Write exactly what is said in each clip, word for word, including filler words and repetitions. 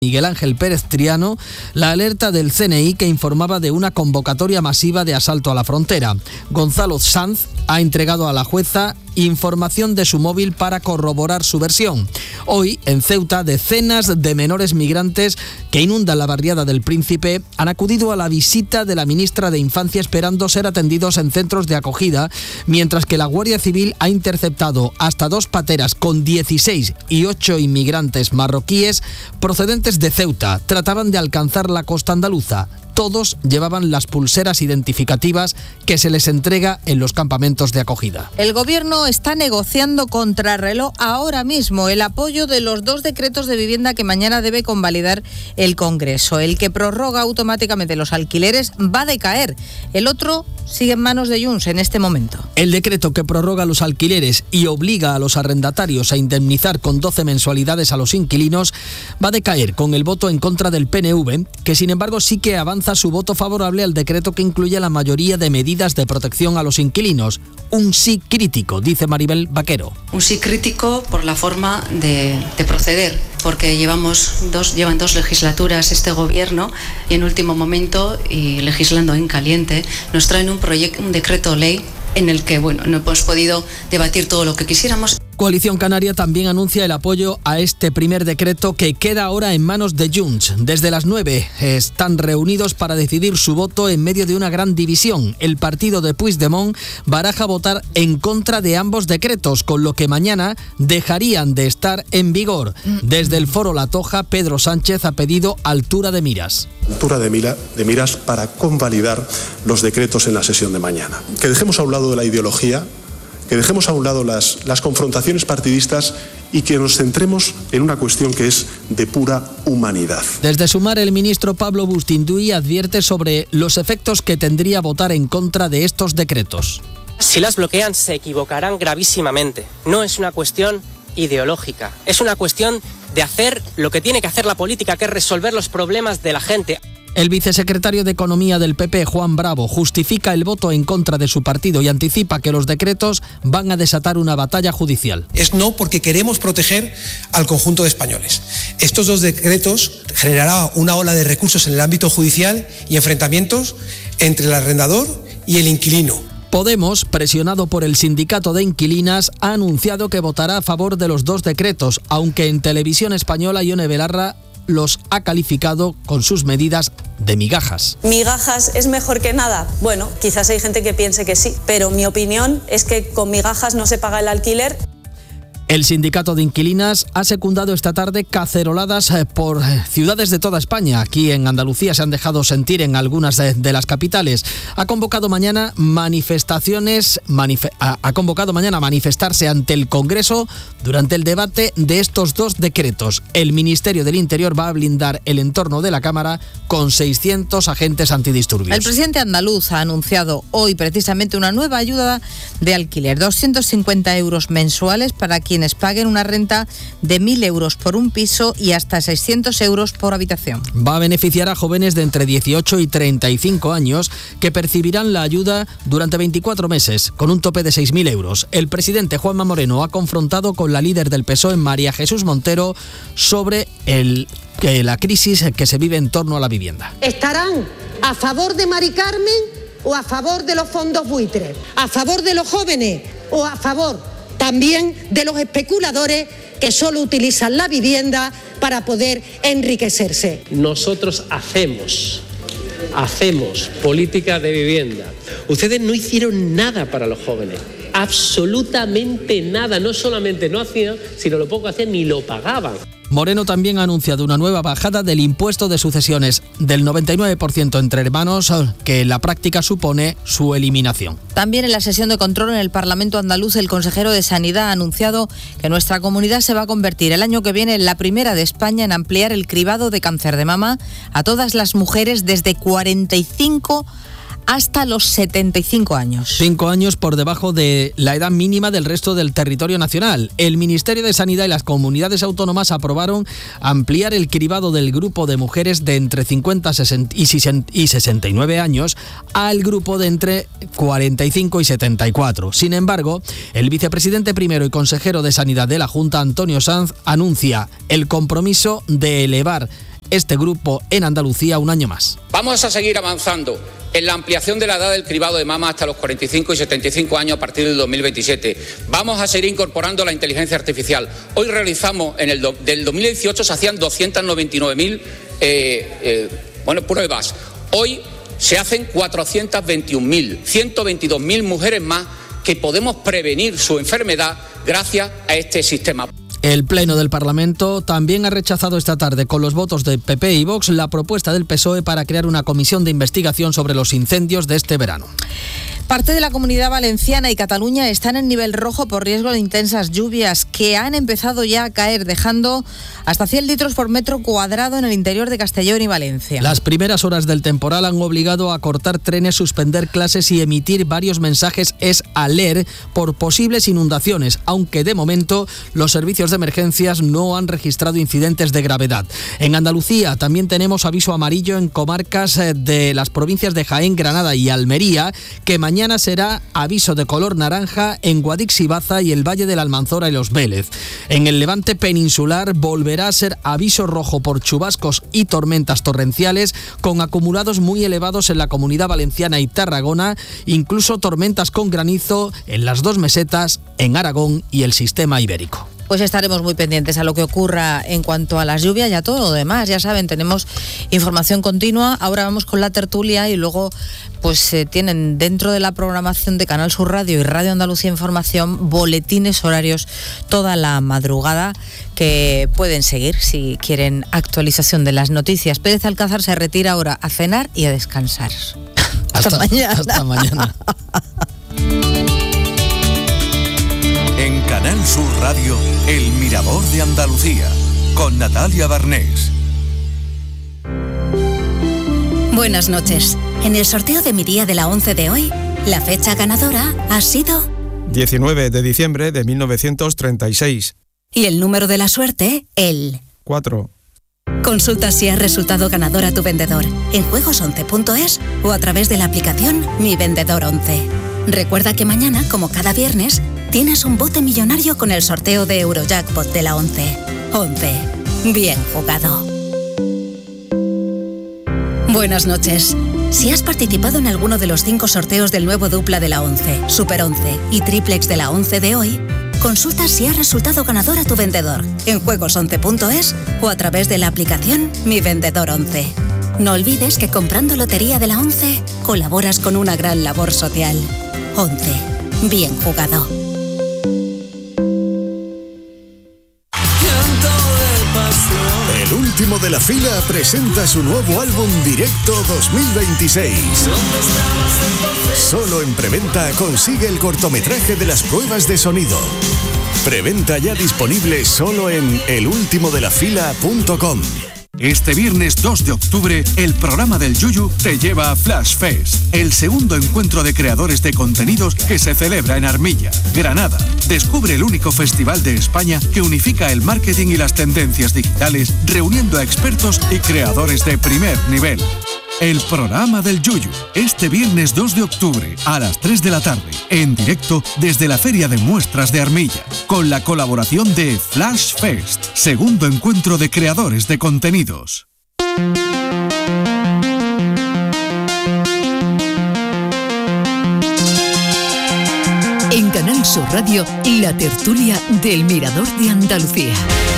Miguel Ángel Pérez Triano, la alerta del C N I que informaba de una convocatoria masiva de asalto a la frontera. Gonzalo Sanz ha entregado a la jueza información de su móvil para corroborar su versión. Hoy, en Ceuta, decenas de menores migrantes que inundan la barriada del Príncipe han acudido a la visita de la ministra de Infancia esperando ser atendidos en centros de acogida, mientras que la Guardia Civil ha interceptado hasta dos pateras con dieciséis y ocho inmigrantes marroquíes procedentes de Ceuta. Trataban de alcanzar la costa andaluza. Todos llevaban las pulseras identificativas que se les entrega en los campamentos de acogida. El Gobierno está negociando contrarreloj ahora mismo el apoyo de los dos decretos de vivienda que mañana debe convalidar el Congreso. El que prorroga automáticamente los alquileres va a decaer. El otro sigue en manos de Junts en este momento. El decreto que prorroga los alquileres y obliga a los arrendatarios a indemnizar con doce mensualidades a los inquilinos va a decaer con el voto en contra del P N V, que sin embargo sí que avanza su voto favorable al decreto que incluye la mayoría de medidas de protección a los inquilinos. Un sí crítico, dice Maribel Vaquero. Un sí crítico por la forma de, de proceder, porque llevamos dos, llevan dos legislaturas este gobierno y en último momento, y legislando en caliente, nos traen un proyecto, un decreto ley en el que, bueno, no hemos podido debatir todo lo que quisiéramos. Coalición Canaria también anuncia el apoyo a este primer decreto que queda ahora en manos de Junts. Desde las nueve están reunidos para decidir su voto en medio de una gran división. El partido de Puigdemont baraja votar en contra de ambos decretos, con lo que mañana dejarían de estar en vigor. Desde el Foro La Toja, Pedro Sánchez ha pedido altura de miras. Altura de, mira, de miras para convalidar los decretos en la sesión de mañana. Que dejemos a un lado de la ideología, que dejemos a un lado las, las confrontaciones partidistas y que nos centremos en una cuestión que es de pura humanidad. Desde Sumar, el ministro Pablo Bustinduy advierte sobre los efectos que tendría votar en contra de estos decretos. Si las bloquean, se equivocarán gravísimamente. No es una cuestión ideológica, es una cuestión de hacer lo que tiene que hacer la política, que es resolver los problemas de la gente. El vicesecretario de Economía del P P, Juan Bravo, justifica el voto en contra de su partido y anticipa que los decretos van a desatar una batalla judicial. Es no porque queremos proteger al conjunto de españoles. Estos dos decretos generarán una ola de recursos en el ámbito judicial y enfrentamientos entre el arrendador y el inquilino. Podemos, presionado por el sindicato de inquilinas, ha anunciado que votará a favor de los dos decretos, aunque en Televisión Española Ione Belarra los ha calificado con sus medidas de migajas. ¿Migajas es mejor que nada? Bueno, quizás hay gente que piense que sí, pero mi opinión es que con migajas no se paga el alquiler. El sindicato de inquilinas ha secundado esta tarde caceroladas por ciudades de toda España. Aquí en Andalucía se han dejado sentir en algunas de, de las capitales. Ha convocado mañana manifestaciones, manif- ha, ha convocado mañana a manifestarse ante el Congreso durante el debate de estos dos decretos. El Ministerio del Interior va a blindar el entorno de la Cámara con seiscientos agentes antidisturbios. El presidente andaluz ha anunciado hoy precisamente una nueva ayuda de alquiler, doscientos cincuenta euros mensuales para quienes paguen una renta de mil euros por un piso y hasta seiscientos euros por habitación. Va a beneficiar a jóvenes de entre dieciocho y treinta y cinco años que percibirán la ayuda durante veinticuatro meses, con un tope de seis mil euros. El presidente Juanma Moreno ha confrontado con la líder del P S O E, María Jesús Montero, sobre el, que la crisis que se vive en torno a la vivienda. ¿Estarán a favor de Mari Carmen o a favor de los fondos buitres? ¿A favor de los jóvenes o a favor también de los especuladores que solo utilizan la vivienda para poder enriquecerse? Nosotros hacemos, hacemos política de vivienda. Ustedes no hicieron nada para los jóvenes, absolutamente nada. No solamente no hacían, sino lo poco hacían ni lo pagaban. Moreno también ha anunciado una nueva bajada del impuesto de sucesiones del noventa y nueve por ciento entre hermanos, que en la práctica supone su eliminación. También en la sesión de control en el Parlamento andaluz, el consejero de Sanidad ha anunciado que nuestra comunidad se va a convertir el año que viene en la primera de España en ampliar el cribado de cáncer de mama a todas las mujeres desde cuarenta y cinco hasta los setenta y cinco años. Cinco años por debajo de la edad mínima del resto del territorio nacional. El Ministerio de Sanidad y las comunidades autónomas aprobaron ampliar el cribado del grupo de mujeres de entre cincuenta y sesenta y nueve años al grupo de entre cuarenta y cinco y setenta y cuatro. Sin embargo, el vicepresidente primero y consejero de Sanidad de la Junta, Antonio Sanz, anuncia el compromiso de elevar este grupo en Andalucía un año más. Vamos a seguir avanzando en la ampliación de la edad del cribado de mama hasta los cuarenta y cinco y setenta y cinco años a partir del dos mil veintisiete. Vamos a seguir incorporando la inteligencia artificial. Hoy realizamos, en el do, del dos mil dieciocho se hacían doscientas noventa y nueve mil eh, eh, bueno, pruebas. Hoy se hacen cuatrocientas veintiún mil, ciento veintidós mil mujeres más que podemos prevenir su enfermedad gracias a este sistema. El Pleno del Parlamento también ha rechazado esta tarde, con los votos de P P y Vox, la propuesta del P S O E para crear una comisión de investigación sobre los incendios de este verano. Parte de la Comunidad Valenciana y Cataluña están en nivel rojo por riesgo de intensas lluvias que han empezado ya a caer, dejando hasta cien litros por metro cuadrado en el interior de Castellón y Valencia. Las primeras horas del temporal han obligado a cortar trenes, suspender clases y emitir varios mensajes es alert por posibles inundaciones, aunque de momento los servicios de emergencias no han registrado incidentes de gravedad. En Andalucía también tenemos aviso amarillo en comarcas de las provincias de Jaén, Granada y Almería, que mañana Mañana será aviso de color naranja en Guadix y Baza y el Valle de la Almanzora y Los Vélez. En el Levante peninsular volverá a ser aviso rojo por chubascos y tormentas torrenciales, con acumulados muy elevados en la Comunidad Valenciana y Tarragona, incluso tormentas con granizo en las dos mesetas, en Aragón y el sistema ibérico. Pues estaremos muy pendientes a lo que ocurra en cuanto a las lluvias y a todo lo demás. Ya saben, tenemos información continua. Ahora vamos con la tertulia y luego pues eh, tienen dentro de la programación de Canal Sur Radio y Radio Andalucía Información boletines horarios toda la madrugada que pueden seguir si quieren actualización de las noticias. Pérez Alcázar se retira ahora a cenar y a descansar. Hasta, hasta mañana. Hasta mañana. En Canal Sur Radio, El Mirador de Andalucía, con Natalia Barnés. Buenas noches. En el sorteo de mi día de la once de hoy, la fecha ganadora ha sido diecinueve de diciembre de mil novecientos treinta y seis. Y el número de la suerte, el cuatro. Consulta si has resultado ganador a tu vendedor en juegos once punto es o a través de la aplicación Mi Vendedor once. Recuerda que mañana, como cada viernes, tienes un bote millonario con el sorteo de Eurojackpot de la once. once. Bien jugado. Buenas noches. Si has participado en alguno de los cinco sorteos del nuevo dupla de la once, Super once y Triplex de la once de hoy, consulta si has resultado ganador a tu vendedor en juegos once punto es o a través de la aplicación Mi Vendedor once. No olvides que comprando Lotería de la once colaboras con una gran labor social. once. Bien jugado. El último de la fila presenta su nuevo álbum Directo dos mil veintiséis. Solo en preventa consigue el cortometraje de las pruebas de sonido. Preventa ya disponible solo en el último de la fila punto com. Este viernes dos de octubre, el programa del Yuyu te lleva a Flash Fest, el segundo encuentro de creadores de contenidos que se celebra en Armilla, Granada. Descubre el único festival de España que unifica el marketing y las tendencias digitales, reuniendo a expertos y creadores de primer nivel. El programa del Yuyu, este viernes dos de octubre a las tres de la tarde, en directo desde la Feria de Muestras de Armilla, con la colaboración de Flash Fest, segundo encuentro de creadores de contenidos. En Canal Sur Radio, la tertulia del Mirador de Andalucía.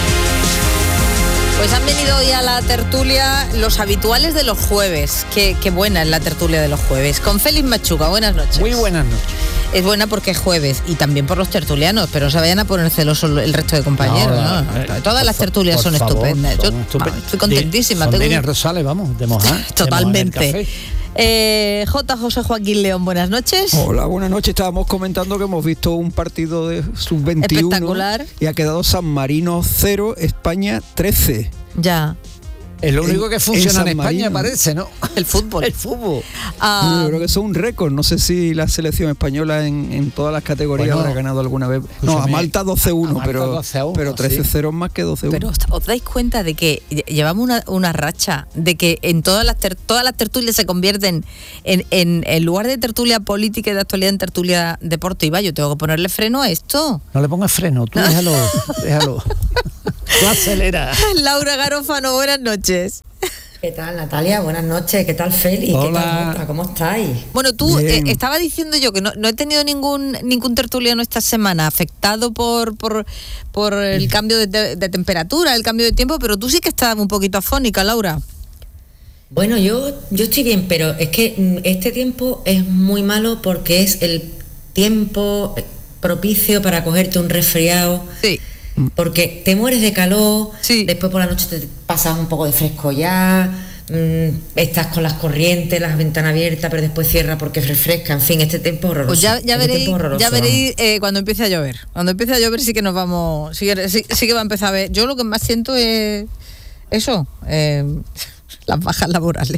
Pues han venido hoy a la tertulia los habituales de los jueves. Qué, qué buena es la tertulia de los jueves. Con Félix Machuca, buenas noches. Muy buenas noches. Es buena porque es jueves y también por los tertulianos, pero no se vayan a poner celosos el resto de compañeros. No, no, no. Eh, Todas las tertulias son favor, estupendas. Yo estupendas. Estoy contentísima. Son líneas Rosales, vamos, de mojar. Totalmente. De mojar Eh, J. José Joaquín León, buenas noches. Hola, buenas noches. Estábamos comentando que hemos visto un partido de sub veintiuno espectacular y ha quedado San Marino cero, España trece. Ya. Es lo único en, que funciona en, en España, Marino. Parece, ¿no? El fútbol. El fútbol. Ah, Yo creo que eso es un récord. No sé si la selección española en, en todas las categorías bueno, habrá ganado alguna vez. No, a Malta doce a uno, pero, pero trece cero sí. Más que doce a uno. Pero os dais cuenta de que llevamos una, una racha, de que en todas las ter, todas las tertulias se convierten en, en, en lugar de tertulia política y de actualidad, en tertulia deportiva. Yo tengo que ponerle freno a esto. No le pongas freno, tú déjalo, déjalo. Tú acelera. Laura Garófano, buenas noches. noches. ¿Qué tal, Natalia? Buenas noches. ¿Qué tal, Feli? Hola. ¿Qué tal, Jota? ¿Cómo estáis? Bueno, tú eh, estaba diciendo yo que no, no he tenido ningún ningún tertuliano esta semana afectado por por, por el cambio de, de, de temperatura, el cambio de tiempo, pero tú sí que estás un poquito afónica, Laura. Bueno, yo, yo estoy bien, pero es que este tiempo es muy malo porque es el tiempo propicio para cogerte un resfriado. Sí. Porque te mueres de calor, sí. Después por la noche te pasas un poco de fresco ya, mmm, estás con las corrientes, las ventanas abiertas, pero después cierras porque refresca. En fin, este tiempo es horroroso. Pues ya, ya este veréis, horroroso, ya veréis eh, cuando empiece a llover. Cuando empiece a llover sí que nos vamos, sí, sí, sí que va a empezar a ver. Yo lo que más siento es eso, eh, las bajas laborales.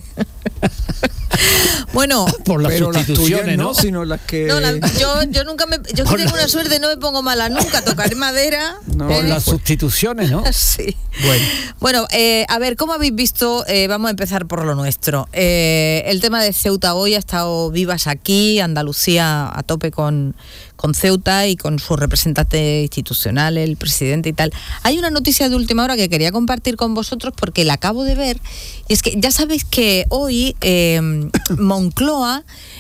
Bueno, por las pero sustituciones, las tuyas, ¿no? ¿no? Sino las que no, la, yo, yo nunca me, yo que tengo una suerte, no me pongo mala nunca, tocar madera. No, por las sustituciones, ¿no? Sí. Bueno, bueno eh, a ver, ¿cómo habéis visto? Eh, vamos a empezar por lo nuestro. Eh, el tema de Ceuta hoy ha estado vivas aquí, Andalucía a tope con, con Ceuta y con su representante institucional, el presidente y tal. Hay una noticia de última hora que quería compartir con vosotros porque la acabo de ver. Y es que ya sabéis que hoy eh, Moncloa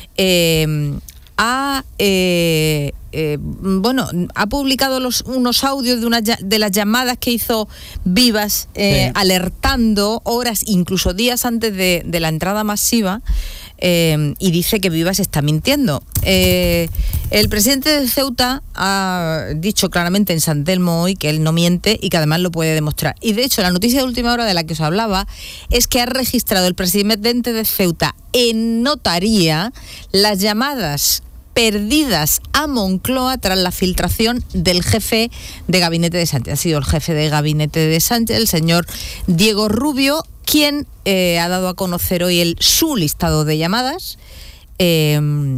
eh, ha eh, eh, bueno ha publicado los, unos audios de, una, de las llamadas que hizo Vivas eh, sí. alertando horas, incluso días antes de, de la entrada masiva. Eh, y dice que Vivas está mintiendo. Eh, el presidente de Ceuta ha dicho claramente en San Telmo hoy que él no miente y que además lo puede demostrar. Y de hecho la noticia de última hora de la que os hablaba es que ha registrado el presidente de Ceuta en notaría las llamadas perdidas a Moncloa tras la filtración del jefe de gabinete de Sánchez. Ha sido el jefe de gabinete de Sánchez, el señor Diego Rubio, quien eh, ha dado a conocer hoy el, su listado de llamadas eh,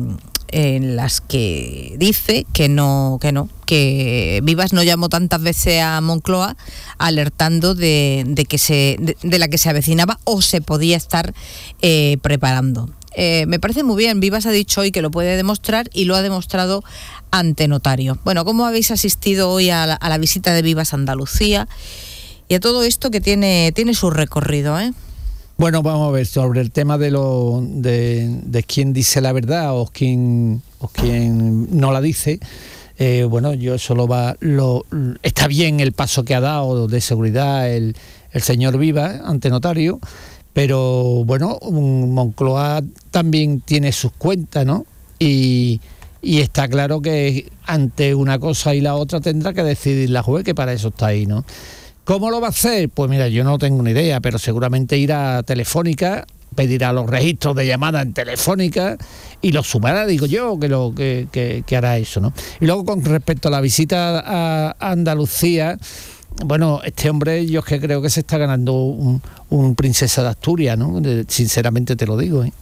en las que dice que no, que no, que Vivas no llamó tantas veces a Moncloa alertando de, de que se, de, de la que se avecinaba o se podía estar eh, preparando. Eh, me parece muy bien, Vivas ha dicho hoy que lo puede demostrar y lo ha demostrado ante notario. Bueno, ¿cómo habéis asistido hoy a la, a la visita de Vivas a Andalucía? Y a todo esto que tiene, tiene su recorrido, ¿eh? Bueno, vamos a ver, sobre el tema de lo de, de quién dice la verdad o quién, o quién no la dice. Eh, bueno, yo eso lo va, lo, está bien el paso que ha dado de seguridad el, el señor Vivas ante notario, pero bueno, Moncloa también tiene sus cuentas, ¿no? Y, y está claro que ante una cosa y la otra tendrá que decidir la juez, que para eso está ahí, ¿no? ¿Cómo lo va a hacer? Pues mira, yo no tengo ni idea, pero seguramente irá a Telefónica, pedirá los registros de llamada en Telefónica y los sumará, digo yo, que lo que, que, que hará eso, ¿no? Y luego con respecto a la visita a Andalucía, bueno, este hombre yo es que creo que se está ganando un, un princesa de Asturias, ¿no? De, sinceramente te lo digo, ¿eh?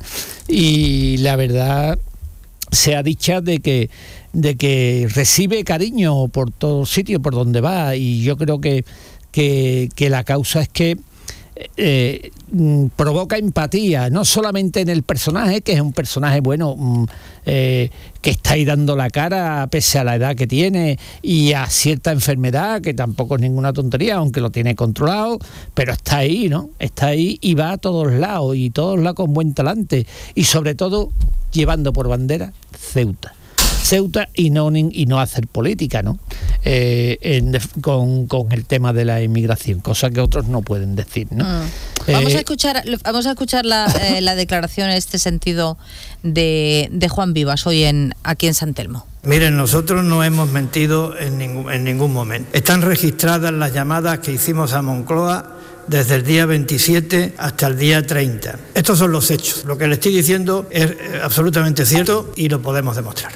Y la verdad sea dicha de que de que recibe cariño por todos sitios por donde va, y yo creo que Que, que la causa es que eh, provoca empatía, no solamente en el personaje, que es un personaje bueno, eh, que está ahí dando la cara pese a la edad que tiene y a cierta enfermedad, que tampoco es ninguna tontería, aunque lo tiene controlado, pero está ahí, ¿no? Está ahí y va a todos lados, y todos lados con buen talante, y sobre todo llevando por bandera Ceuta. Ceuta y no, y no hacer política, ¿no? Eh, en, con, con el tema de la inmigración, cosa que otros no pueden decir, ¿no? Mm. Vamos eh, a escuchar, vamos a escuchar la, eh, la declaración en este sentido de, de Juan Vivas hoy en aquí en San Telmo. Miren, nosotros no hemos mentido en ningún, en ningún momento. Están registradas las llamadas que hicimos a Moncloa desde el día veintisiete hasta el día treinta. Estos son los hechos. Lo que le estoy diciendo es absolutamente cierto y lo podemos demostrar.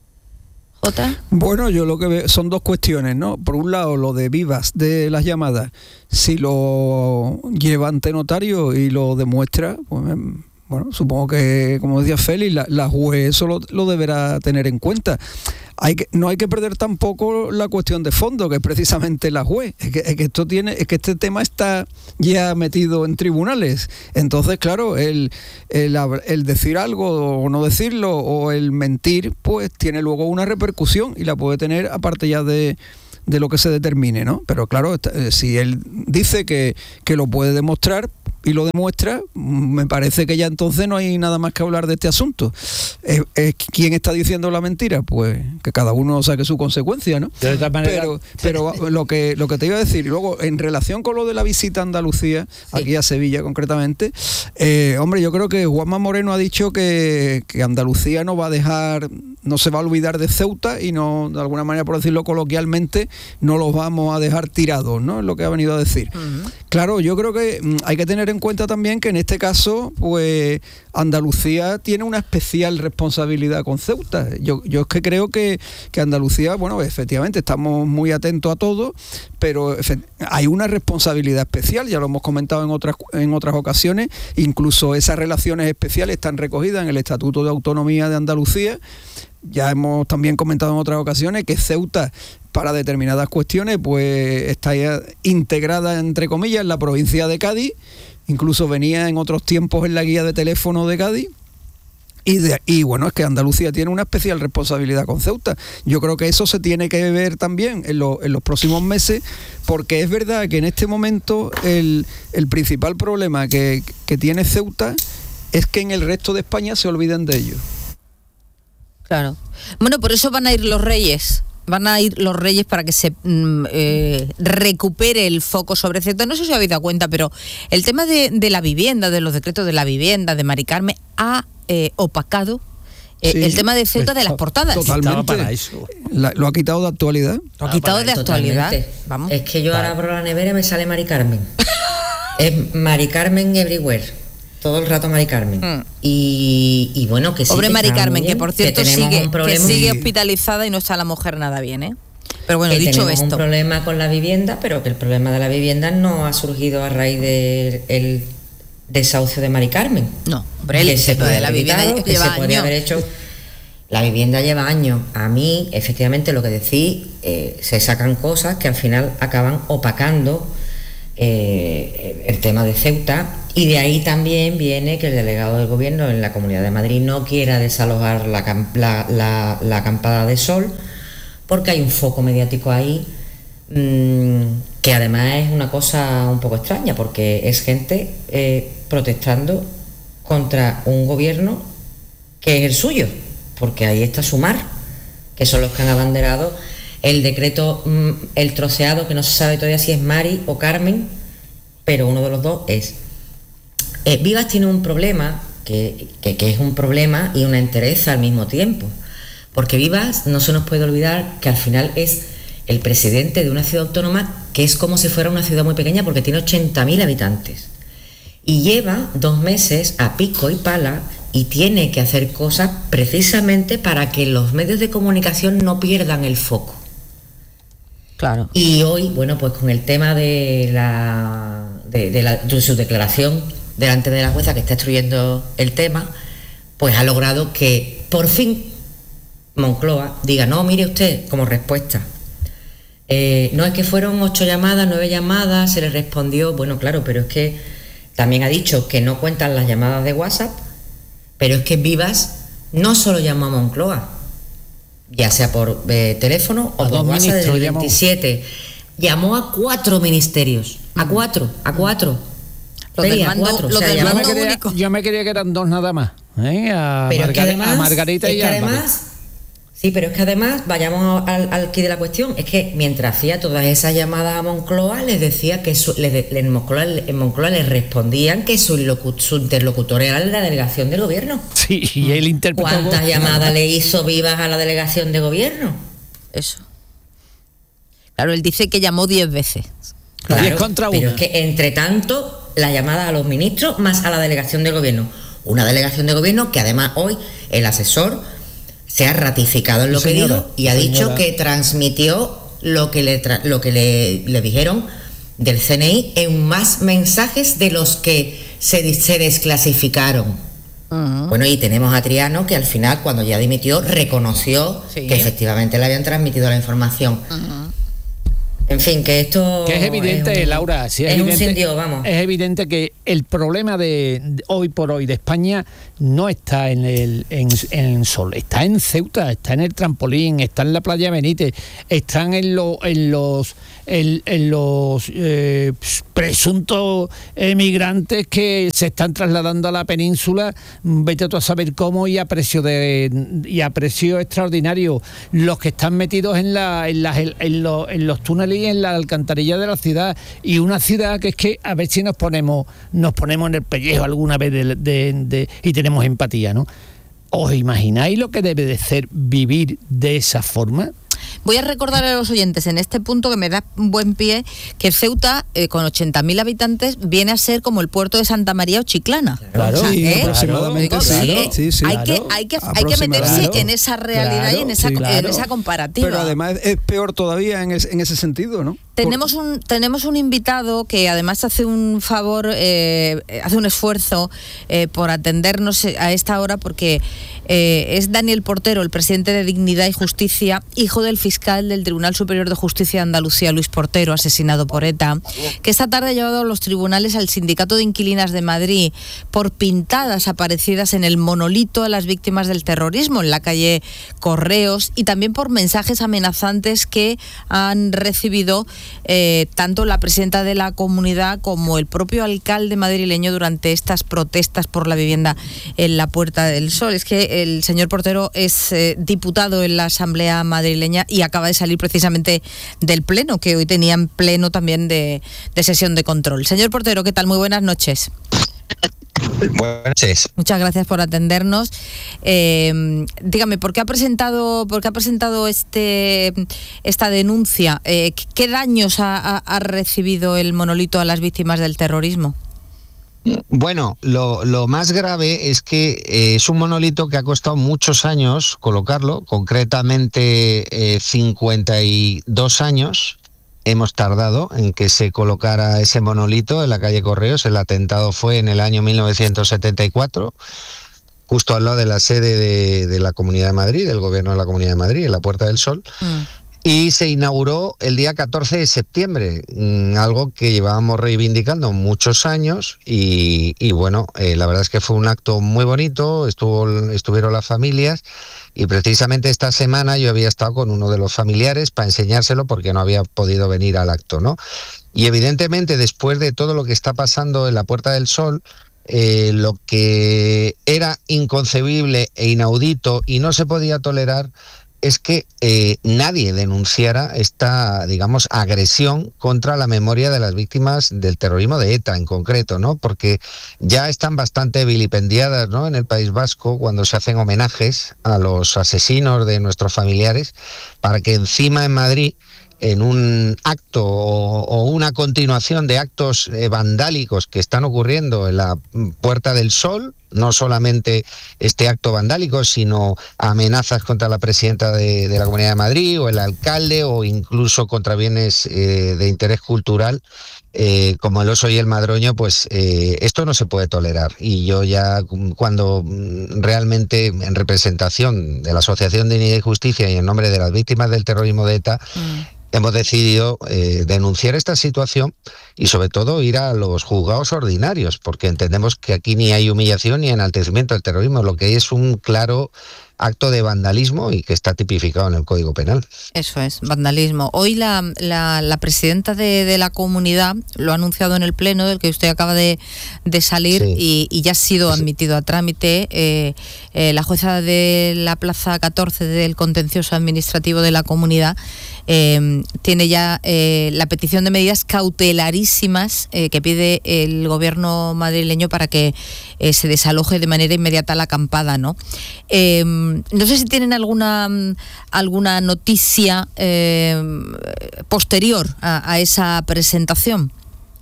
¿Otra? Bueno, yo lo que veo son dos cuestiones, ¿no? Por un lado, lo de Vivas de las llamadas, si lo lleva ante notario y lo demuestra, pues bueno, supongo que, como decía Félix, la, la juez eso lo, lo deberá tener en cuenta. Hay que, no hay que perder tampoco la cuestión de fondo, que es precisamente la juez. Es que, es que esto tiene, es que este tema está ya metido en tribunales. Entonces, claro, el, el, el decir algo o no decirlo, o el mentir, pues tiene luego una repercusión y la puede tener aparte ya de, de lo que se determine, ¿no? Pero claro, si él dice que, que lo puede demostrar, y lo demuestra, me parece que ya entonces no hay nada más que hablar de este asunto. ¿Es, es, ¿Quién está diciendo la mentira? Pues que cada uno saque su consecuencia, ¿no? De esta manera... Pero, pero lo que lo que te iba a decir, y luego en relación con lo de la visita a Andalucía, sí. aquí a Sevilla concretamente, eh, hombre, yo creo que Juanma Moreno ha dicho que, que Andalucía no va a dejar, no se va a olvidar de Ceuta y no, de alguna manera, por decirlo coloquialmente, no los vamos a dejar tirados, ¿no? Es lo que ha venido a decir. Uh-huh. Claro, yo creo que hay que tener en cuenta también que en este caso, pues Andalucía tiene una especial responsabilidad con Ceuta. Yo, yo es que creo que, que Andalucía, bueno, efectivamente estamos muy atentos a todo, pero hay una responsabilidad especial, ya lo hemos comentado en otras, en otras ocasiones, incluso esas relaciones especiales están recogidas en el Estatuto de Autonomía de Andalucía. Ya hemos también comentado en otras ocasiones que Ceuta, para determinadas cuestiones, pues está ya integrada, entre comillas, en la provincia de Cádiz, incluso venía en otros tiempos en la guía de teléfono de Cádiz, y, de, y bueno, es que Andalucía tiene una especial responsabilidad con Ceuta. Yo creo que eso se tiene que ver también en, lo, en los próximos meses, porque es verdad que en este momento el, el principal problema que, que tiene Ceuta es que en el resto de España se olviden de ellos. Claro. Bueno, por eso van a ir los reyes. Van a ir los reyes para que se eh, recupere el foco sobre Ceuta. No sé si os habéis dado cuenta, pero el tema de, de la vivienda, de los decretos de la vivienda, de Mari Carmen, ha eh, opacado eh, sí, el tema de Ceuta de las portadas. Totalmente. Para eso. La, ¿Lo ha quitado de actualidad? Lo ha quitado de actualidad. Totalmente. Vamos. Es que yo ahora abro la nevera y me sale Mari Carmen. Es Mari Carmen everywhere. Todo el rato Mari Carmen. Mm. Y, y bueno, que sí. Pobre que Mari Carmen, bien, que por cierto que sigue, que sigue hospitalizada y no está la mujer nada bien, ¿eh? Pero bueno, que dicho tenemos esto. un problema con la vivienda, pero que el problema de la vivienda no ha surgido a raíz del de desahucio de Mari Carmen. No, hombre, el que se puede de la vivienda evitado, que lleva se puede años. haber hecho. La vivienda lleva años. A mí, efectivamente, lo que decís, eh, se sacan cosas que al final acaban opacando eh, el tema de Ceuta. Y de ahí también viene que el delegado del gobierno en la Comunidad de Madrid no quiera desalojar la, la, la, la acampada de Sol, porque hay un foco mediático ahí mmm, que además es una cosa un poco extraña, porque es gente eh, protestando contra un gobierno que es el suyo, porque ahí está Sumar, que son los que han abanderado el decreto, mmm, el troceado, que no se sabe todavía si es Mari o Carmen, pero uno de los dos es. Eh, Vivas tiene un problema, que, que, que es un problema y una entereza al mismo tiempo, porque Vivas, no se nos puede olvidar que al final es el presidente de una ciudad autónoma que es como si fuera una ciudad muy pequeña, porque tiene ochenta mil habitantes y lleva dos meses a pico y pala y tiene que hacer cosas precisamente para que los medios de comunicación no pierdan el foco. Claro. Y hoy, bueno, pues con el tema de la de, de, la, de su declaración delante de la jueza que está instruyendo el tema, pues ha logrado que por fin Moncloa diga, no, mire usted, como respuesta, eh, no es que fueron ocho llamadas, nueve llamadas, se le respondió, bueno, claro, pero es que también ha dicho que no cuentan las llamadas de WhatsApp, pero es que Vivas no solo llamó a Moncloa, ya sea por eh, teléfono o por WhatsApp del veintisiete, llamó a cuatro ministerios, a cuatro, a cuatro. Lo del mando, cuatro, lo o sea, del yo, mando me quería, único. yo me quería que eran dos nada más, ¿eh? A, pero Margar- es que además, a Margarita es y que a además, sí, pero es que además, vayamos al, al quid de la cuestión, es que mientras hacía todas esas llamadas a Moncloa, les decía que su, les, en, Moncloa, en Moncloa les respondían que su, locu, su interlocutor era la delegación del gobierno. Sí, y él interpretó. ¿Cuántas llamadas le hizo Vivas a la delegación de gobierno? Eso. Claro, él dice que llamó diez veces. Claro, diez contra pero uno. es que entre tanto, la llamada a los ministros más a la delegación del gobierno. Una delegación de gobierno que además hoy el asesor se ha ratificado en lo Sí, que señora, dijo y ha señora. dicho que transmitió lo que le tra- lo que le, le dijeron del C N I en más mensajes de los que se, se desclasificaron. Uh-huh. Bueno, y tenemos a Triano que al final, cuando ya dimitió, reconoció sí. que efectivamente le habían transmitido la información. Uh-huh. En fin, que esto... Que es evidente, es un, Laura, sí es, es evidente, un sin Dios, vamos. Es evidente que el problema de, de hoy por hoy de España no está en el en, en el sol, está en Ceuta, está en el trampolín, está en la playa Benítez, están en, lo, en los en, en los eh, presuntos emigrantes que se están trasladando a la península, vete tú a saber cómo, y a precio de y a precio extraordinario, los que están metidos en la en, las, en, en, los, en los túneles y en la alcantarilla de la ciudad, y una ciudad que es que a ver si nos ponemos nos ponemos en el pellejo alguna vez de, de, de, y tenemos empatía, ¿no? ¿Os imagináis lo que debe de ser vivir de esa forma? Voy a recordar a los oyentes en este punto, que me da un buen pie, que Ceuta, eh, con ochenta mil habitantes, viene a ser como el puerto de Santa María o Chiclana. Claro, o sea, sí, ¿eh? aproximadamente. Digo, Sí, eh, sí, sí, hay, claro. que, hay, que, hay que meterse Claro, en esa realidad, claro, y en esa, sí, claro. en esa comparativa. Pero además es peor todavía en, es, en ese sentido, ¿no? Tenemos un, tenemos un invitado que además hace un favor, eh, hace un esfuerzo eh, por atendernos a esta hora, porque eh, es Daniel Portero, el presidente de Dignidad y Justicia, hijo del fiscal del Tribunal Superior de Justicia de Andalucía, Luis Portero, asesinado por ETA, que esta tarde ha llevado a los tribunales al Sindicato de Inquilinas de Madrid por pintadas aparecidas en el monolito a las víctimas del terrorismo en la calle Correos, y también por mensajes amenazantes que han recibido Eh, tanto la presidenta de la comunidad como el propio alcalde madrileño durante estas protestas por la vivienda en la Puerta del Sol. Es que el señor Portero es eh, diputado en la Asamblea madrileña y acaba de salir precisamente del pleno, que hoy tenían pleno también de, de sesión de control. Señor Portero, ¿qué tal? Muy buenas noches. Buenas noches. Muchas gracias por atendernos. Eh, dígame, ¿por qué ha presentado, por qué ha presentado este esta denuncia? Eh, ¿Qué daños ha, ha, ha recibido el monolito a las víctimas del terrorismo? Bueno, lo, lo más grave es que eh, es un monolito que ha costado muchos años colocarlo, concretamente eh, cincuenta y dos años. Hemos tardado en que se colocara ese monolito en la calle Correos. El atentado fue en el año mil novecientos setenta y cuatro, justo al lado de la sede de, de la Comunidad de Madrid, del Gobierno de la Comunidad de Madrid, en la Puerta del Sol. Mm. Y se inauguró el día catorce de septiembre, algo que llevábamos reivindicando muchos años, y, y bueno, eh, la verdad es que fue un acto muy bonito, estuvo, estuvieron las familias, y precisamente esta semana yo había estado con uno de los familiares para enseñárselo porque no había podido venir al acto, ¿no? Y evidentemente, después de todo lo que está pasando en la Puerta del Sol, eh, lo que era inconcebible e inaudito y no se podía tolerar es que eh, nadie denunciara esta, digamos, agresión contra la memoria de las víctimas del terrorismo de ETA en concreto, ¿no? Porque ya están bastante vilipendiadas, ¿no?, en el País Vasco cuando se hacen homenajes a los asesinos de nuestros familiares, para que encima en Madrid, en un acto o, o una continuación de actos eh, vandálicos que están ocurriendo en la Puerta del Sol, no solamente este acto vandálico, sino amenazas contra la presidenta de, de la Comunidad de Madrid o el alcalde, o incluso contra bienes eh, de interés cultural, eh, como el oso y el madroño, pues eh, esto no se puede tolerar. Y yo ya, cuando realmente, en representación de la Asociación de Dignidad y Justicia y en nombre de las víctimas del terrorismo de ETA, mm. hemos decidido eh, denunciar esta situación y sobre todo ir a los juzgados ordinarios, porque entendemos que aquí ni hay humillación ni enaltecimiento del terrorismo, lo que hay es un claro acto de vandalismo y que está tipificado en el Código Penal. Eso es, vandalismo. Hoy la, la, la presidenta de, de la comunidad lo ha anunciado en el pleno del que usted acaba de, de salir, sí. y, y ya ha sido admitido a trámite. Eh, eh, la jueza de la Plaza catorce del Contencioso Administrativo de la Comunidad eh, tiene ya eh, la petición de medidas cautelarísimas eh, que pide el gobierno madrileño para que eh, se desaloje de manera inmediata la acampada, ¿no? Eh, no sé si tienen alguna alguna noticia eh, posterior a, a esa presentación.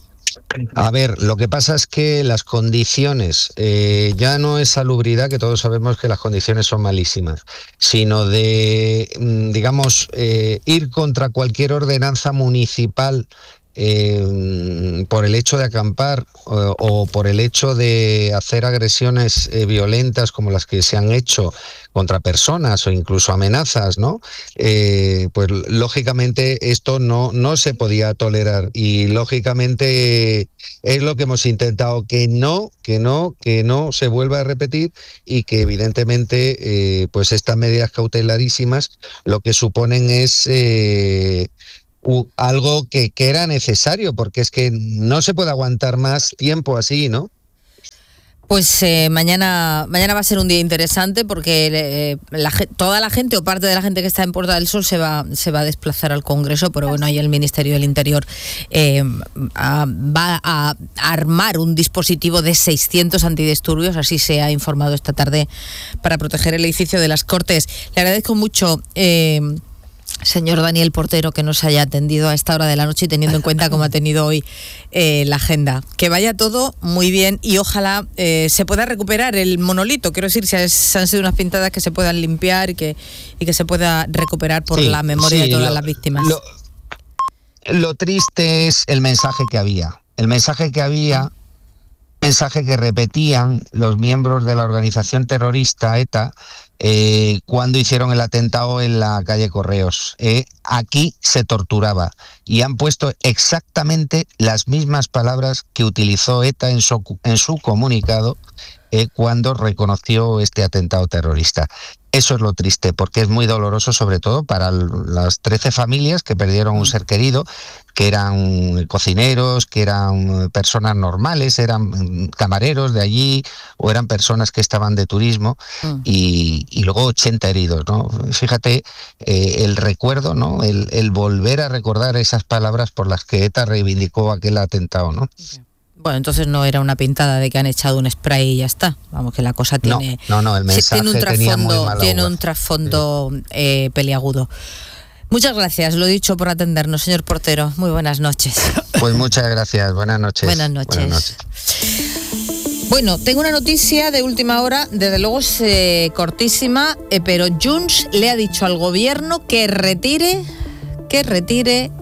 A ver, lo que pasa es que las condiciones, eh, ya no es salubridad, que todos sabemos que las condiciones son malísimas, sino de, digamos, eh, ir contra cualquier ordenanza municipal eh, por el hecho de acampar o, o por el hecho de hacer agresiones eh, violentas como las que se han hecho contra personas o incluso amenazas, ¿no? Eh, pues lógicamente esto no, no se podía tolerar y lógicamente es lo que hemos intentado, que no, que no, que no se vuelva a repetir y que evidentemente eh, pues estas medidas cautelarísimas lo que suponen es eh, u, algo que, que era necesario, porque es que no se puede aguantar más tiempo así, ¿no? Pues eh, mañana mañana va a ser un día interesante porque eh, la, toda la gente o parte de la gente que está en Puerta del Sol se va se va a desplazar al Congreso, pero bueno, ahí el Ministerio del Interior eh, a, va a armar un dispositivo de seiscientos antidisturbios, así se ha informado esta tarde, para proteger el edificio de las Cortes. Le agradezco mucho, eh, señor Daniel Portero, que nos haya atendido a esta hora de la noche y teniendo en cuenta cómo ha tenido hoy eh, la agenda. Que vaya todo muy bien y ojalá eh, se pueda recuperar el monolito. Quiero decir, si han sido unas pintadas que se puedan limpiar y que, y que se pueda recuperar por sí, la memoria sí, de todas lo, las víctimas. Lo, lo triste es el mensaje que había. El mensaje que había, mensaje que repetían los miembros de la organización terrorista ETA Eh, cuando hicieron el atentado en la calle Correos. Eh, aquí se torturaba y han puesto exactamente las mismas palabras que utilizó ETA en su, en su comunicado eh, cuando reconoció este atentado terrorista. Eso es lo triste, porque es muy doloroso, sobre todo para las trece familias que perdieron un ser querido, que eran cocineros, que eran personas normales, eran camareros de allí, o eran personas que estaban de turismo, mm. y, y luego ochenta heridos, ¿no? Fíjate, eh, el recuerdo, ¿no? El, el volver a recordar esas palabras por las que ETA reivindicó aquel atentado, ¿no? Okay. Bueno, entonces no era una pintada de que han echado un spray y ya está. Vamos, que la cosa tiene... No, no, no el mensaje tiene un trasfondo, tiene un sí. trasfondo eh, peliagudo. Muchas gracias, lo dicho, por atendernos, señor Portero. Muy buenas noches. Pues muchas gracias, buenas noches. Buenas noches. Buenas noches. Bueno, tengo una noticia de última hora, desde luego es eh, cortísima, eh, pero Junts le ha dicho al gobierno que retire, que retire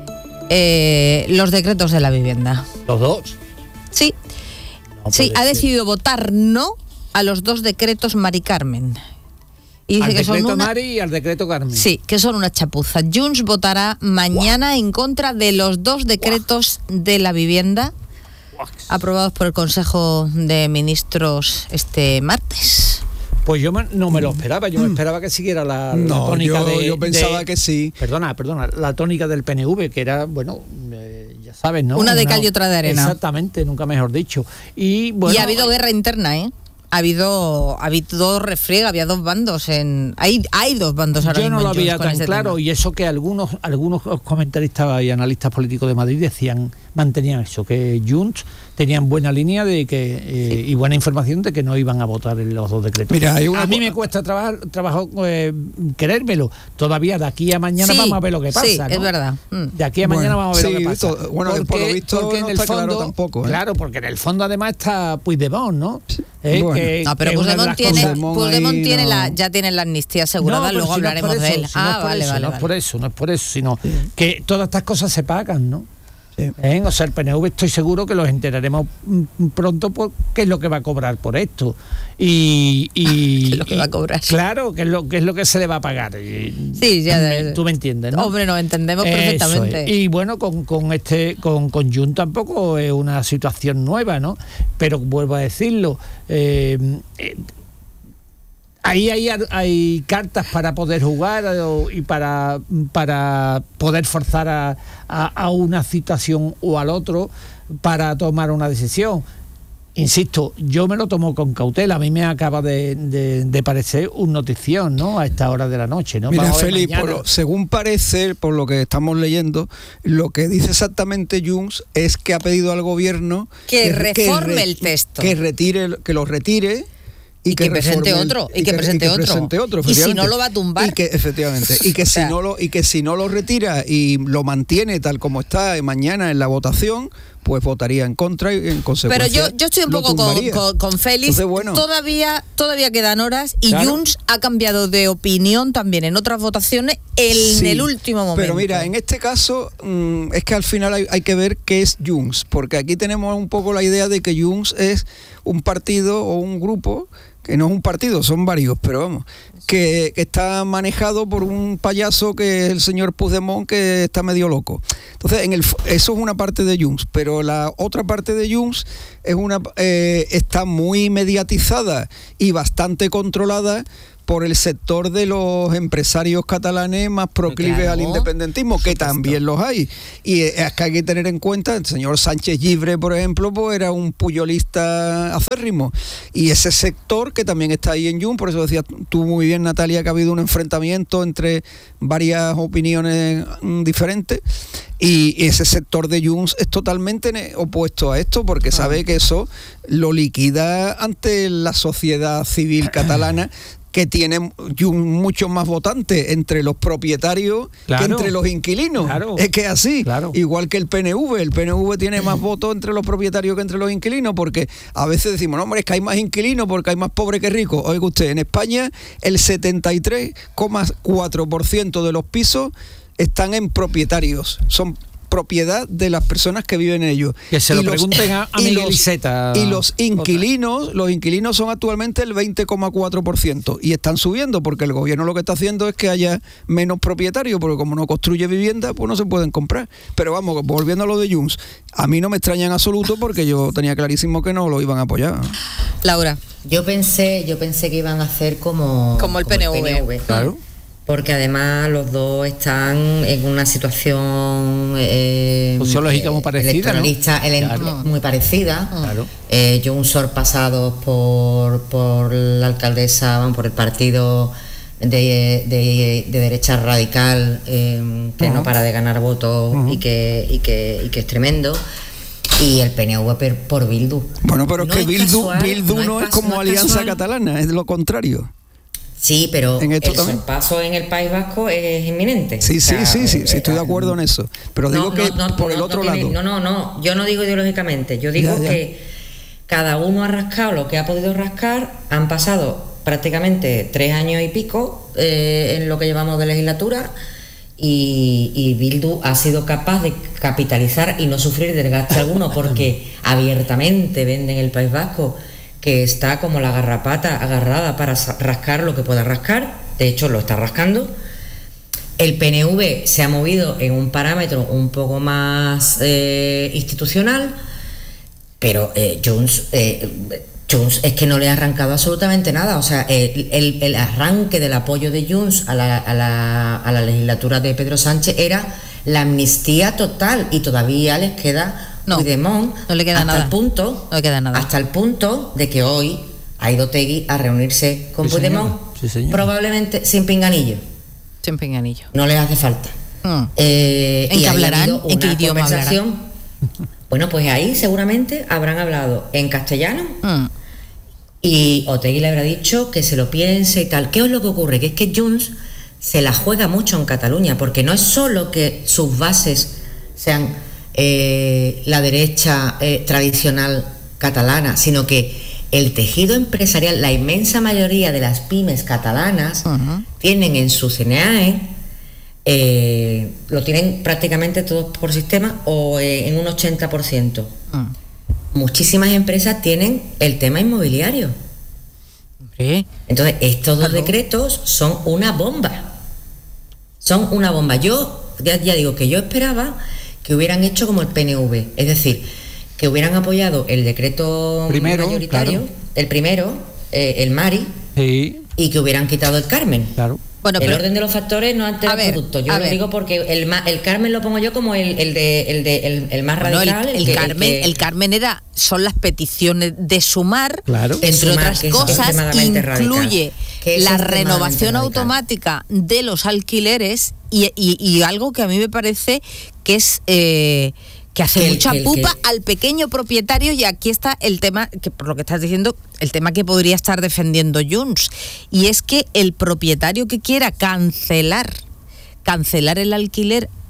eh, los decretos de la vivienda. ¿Los dos? Sí, no sí, ha decidido votar no a los dos decretos Mari Carmen. Y dice al que decreto son una... Mari y al decreto Carmen. Sí, que son una chapuza. Junts votará mañana wow. en contra de los dos decretos wow. de la vivienda wow. aprobados por el Consejo de Ministros este martes. Pues yo me, no me lo esperaba, yo me esperaba que siguiera la, no, la tónica yo, de... yo pensaba de, que sí. Perdona, perdona, la tónica del P N V, que era, bueno, eh, ya sabes, ¿no? Una de cal y otra de arena. Exactamente, nunca mejor dicho. Y, bueno, y ha habido guerra interna, ¿eh? Ha habido, ha habido refriega, había dos bandos en... Hay, hay dos bandos ahora mismo. Yo no lo había tan este claro, tema. Y eso que algunos, algunos comentaristas y analistas políticos de Madrid decían, mantenían eso, que Junts tenían buena línea de que eh, sí. y buena información de que no iban a votar en los dos decretos. Mira, hay una... A mí me cuesta trabajar, trabajo eh, querérmelo. Todavía de aquí a mañana sí, vamos a ver lo que pasa. Sí, ¿no? es verdad. De aquí a bueno, mañana vamos a ver sí, lo que pasa. Todo, bueno, porque, por lo visto porque no en el está fondo, claro tampoco. ¿eh? Claro, porque en el fondo además está Puigdemont, ¿no? Eh, bueno. que, no, pero Puigdemont tiene, Puigdemont tiene no... la, ya tiene la amnistía asegurada, no, luego si hablaremos no de él. Si ah, no vale, eso, vale. No vale. es por eso, no es por eso, sino sí. que todas estas cosas se pagan, ¿no? Sí. ¿Eh? O sea, el P N V estoy seguro que los enteraremos pronto por qué es lo que va a cobrar por esto. Y, y ¿Qué es lo que va a cobrar? Claro, que es lo que es lo que se le va a pagar. Y, sí, ya me, tú me entiendes, ¿no? Hombre, nos entendemos perfectamente. Es. Y bueno, con, con este, con, con Junts tampoco es una situación nueva, ¿no? Pero vuelvo a decirlo, eh, eh, ahí hay, hay cartas para poder jugar y para, para poder forzar a, a, a una situación o al otro para tomar una decisión. Insisto, yo me lo tomo con cautela. A mí me acaba de, de, de parecer un notición, ¿no? A esta hora de la noche, ¿no? Mira, Félix, por lo, según parece, por lo que estamos leyendo, lo que dice exactamente Junts es que ha pedido al gobierno que, que reforme que, el texto, que retire, que lo retire. Y, y que, que presente otro y, y que, que presente y que otro presente otro y si no lo va a tumbar y que efectivamente y que o sea, si no lo y que si no lo retira y lo mantiene tal como está mañana en la votación, pues votaría en contra y en consecuencia. Pero yo, yo estoy un poco con, con, con Félix. Entonces, bueno, todavía, todavía quedan horas y claro. Junts ha cambiado de opinión también en otras votaciones en sí, el último momento. Pero mira, en este caso mmm, es que al final hay, hay que ver qué es Junts, porque aquí tenemos un poco la idea de que Junts es un partido o un grupo, que no es un partido, son varios, pero vamos, que, que está manejado por un payaso que es el señor Puigdemont, que está medio loco. Entonces, en el, eso es una parte de Junts, pero la otra parte de Junts es una, eh, está muy mediatizada y bastante controlada por el sector de los empresarios catalanes más proclives claro. al independentismo, que también los hay. Y es que hay que tener en cuenta, el señor Sánchez Llibre, por ejemplo, pues era un puyolista acérrimo. Y ese sector que también está ahí en Junts, por eso decías tú muy bien, Natalia, que ha habido un enfrentamiento entre varias opiniones diferentes. Y ese sector de Junts es totalmente opuesto a esto, porque sabe que eso lo liquida ante la sociedad civil catalana, que tiene muchos más votantes entre los propietarios claro. que entre los inquilinos. Claro. Es que es así. Claro. Igual que el P N V. El P N V tiene más votos entre los propietarios que entre los inquilinos, porque a veces decimos, no, hombre, es que hay más inquilinos porque hay más pobres que ricos. Oiga usted, en España el setenta y tres coma cuatro por ciento de los pisos están en propietarios. Son propiedad de las personas que viven en ellos. Que se lo y pregunten los, a, a Miguel Iceta. Y los inquilinos, otra. los inquilinos son actualmente el veinte coma cuatro por ciento y están subiendo porque el gobierno lo que está haciendo es que haya menos propietarios, porque como no construye vivienda, pues no se pueden comprar. Pero vamos, volviendo a lo de Junts, a mí no me extraña en absoluto porque yo tenía clarísimo que no lo iban a apoyar. Laura. Yo pensé, yo pensé que iban a hacer como, como el P N V. Como el P N V. Claro. Porque además los dos están en una situación eh, sociológica muy parecida, ¿no? Claro. Muy parecida. Claro. Eh, Junts pasado por, por la alcaldesa, bueno, por el partido de, de, de derecha radical, eh, que uh-huh. no para de ganar votos uh-huh. y, que, y, que, y que es tremendo. Y el P N V por Bildu. Bueno, pero no es que Bildu, casual, Bildu no, no es, es como no Alianza casual. Catalana, es lo contrario. Sí, pero el paso en el País Vasco es inminente. Sí, sí, o sea, sí, sí, sí, estoy de acuerdo en eso. Pero digo no, que no, no, por el no, otro no tiene, lado. No, no, no, yo no digo ideológicamente, yo digo ya, ya. que cada uno ha rascado lo que ha podido rascar, han pasado prácticamente tres años y pico eh, en lo que llevamos de legislatura y, y Bildu ha sido capaz de capitalizar y no sufrir desgaste alguno porque abiertamente venden el País Vasco, que está como la garrapata agarrada para rascar lo que pueda rascar, de hecho lo está rascando. El P N V se ha movido en un parámetro un poco más eh, institucional, pero eh, Junts, eh, Junts es que no le ha arrancado absolutamente nada, o sea, el, el, el arranque del apoyo de Junts a la, a, la, a la legislatura de Pedro Sánchez era la amnistía total y todavía les queda... No, Puigdemont, no le queda hasta nada. El punto, no le queda nada. Hasta el punto de que hoy ha ido Otegui a reunirse con sí, Puigdemont, sí, probablemente sin pinganillo. Sin pinganillo. No les hace falta. Mm. Eh, ¿En y qué hablarán? ¿En qué idioma hablarán? Bueno, pues ahí seguramente habrán hablado en castellano mm. y Otegui le habrá dicho que se lo piense y tal. ¿Qué es lo que ocurre? Que es que Junts se la juega mucho en Cataluña, porque no es solo que sus bases sean... Eh, la derecha eh, tradicional catalana, sino que el tejido empresarial, la inmensa mayoría de las pymes catalanas uh-huh. tienen en su C N A E, eh, lo tienen prácticamente todos por sistema o eh, en un ochenta por ciento. Uh-huh. Muchísimas empresas tienen el tema inmobiliario. ¿Sí? Entonces, estos dos Hello. decretos son una bomba. Son una bomba. Yo, ya, ya digo que yo esperaba que hubieran hecho como el P N V, es decir, que hubieran apoyado el decreto primero, mayoritario, claro. el primero, eh, el Mari, sí. y que hubieran quitado el Carmen. Claro. Bueno, el pero, orden de los factores no altera el producto. Yo lo ver. digo porque el, el Carmen lo pongo yo como el, el de el de el, el más bueno, radical. El, el, el, que, Carmen, el, que, el Carmen era son las peticiones de sumar, claro. entre sumar, otras cosas, incluye la renovación radical. automática de los alquileres y, y, y algo que a mí me parece que es eh, que hace que, mucha que, pupa que, al pequeño propietario, y aquí está el tema, que por lo que estás diciendo, el tema que podría estar defendiendo Junts, y es que el propietario que quiera cancelar, cancelar el alquiler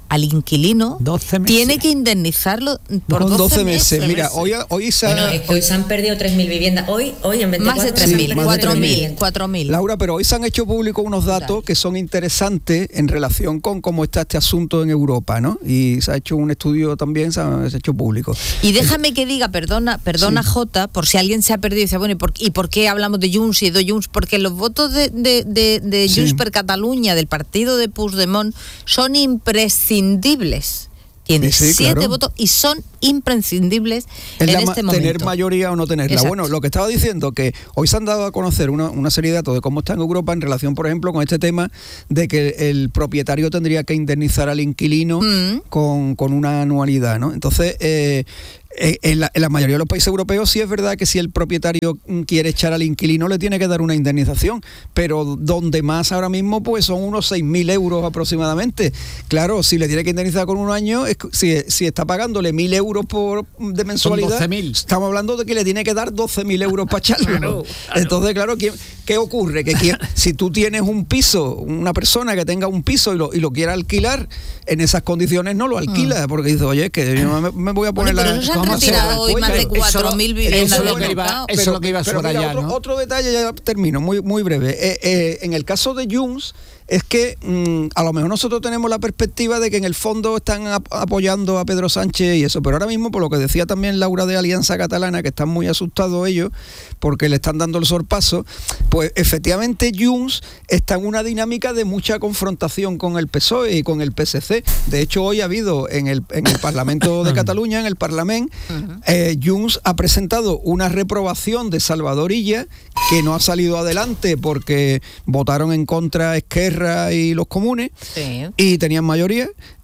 al inquilino, tiene que indemnizarlo por doce, doce meses. meses. Mira, hoy, hoy, se, bueno, es que hoy se han perdido tres mil viviendas. Hoy, hoy en veinticuatro, más de tres mil, cuatro mil, cuatro mil. Laura, pero hoy se han hecho públicos unos datos que son interesantes en relación con cómo está este asunto en Europa, ¿no? Y se ha hecho un estudio también, se ha, se ha hecho público. Y déjame que diga, perdona, perdona sí. Jota, por si alguien se ha perdido y dice, bueno, ¿y por, ¿y por qué hablamos de Junts y de Junts? Porque los votos de, de, de, de sí. Junts per Catalunya, del partido de Puigdemont, son imprescindibles. Tiene sí, sí, siete claro. votos y son imprescindibles es en la, este momento. Tener mayoría o no tenerla. Exacto. Bueno, lo que estaba diciendo, que hoy se han dado a conocer una, una serie de datos de cómo está en Europa en relación, por ejemplo, con este tema de que el propietario tendría que indemnizar al inquilino mm. con, con una anualidad, ¿no? Entonces, eh, En la, en la mayoría de los países europeos sí es verdad que si el propietario quiere echar al inquilino le tiene que dar una indemnización, pero donde más ahora mismo pues son unos seis mil euros aproximadamente. Claro, si le tiene que indemnizar con un año, es, si, si está pagándole mil euros por, de mensualidad, doce mil. Estamos hablando de que le tiene que dar doce mil euros para echarlo. Claro, claro. Entonces, claro, ¿qué, qué ocurre? Que quien, si tú tienes un piso, una persona que tenga un piso y lo, y lo quiera alquilar, en esas condiciones no lo alquila, porque dice, oye, es que yo me, me voy a poner bueno, la... Han retirado hoy más de cuatro mil viviendas del mercado. Eso es lo que iba a subrayar, ¿no? Otro, otro detalle, ya termino, muy, muy breve. Eh, eh, en el caso de Junts, es que mmm, a lo mejor nosotros tenemos la perspectiva de que en el fondo están ap- apoyando a Pedro Sánchez y eso, pero ahora mismo, por lo que decía también Laura de Alianza Catalana, que están muy asustados ellos porque le están dando el sorpaso, pues efectivamente Junts está en una dinámica de mucha confrontación con el P S O E y con el P S C. De hecho, hoy ha habido en el, en el Parlamento de Cataluña, en el Parlamento, eh, Junts ha presentado una reprobación de Salvador Illa que no ha salido adelante porque votaron en contra Esquerra y los comunes sí. y tenían mayoría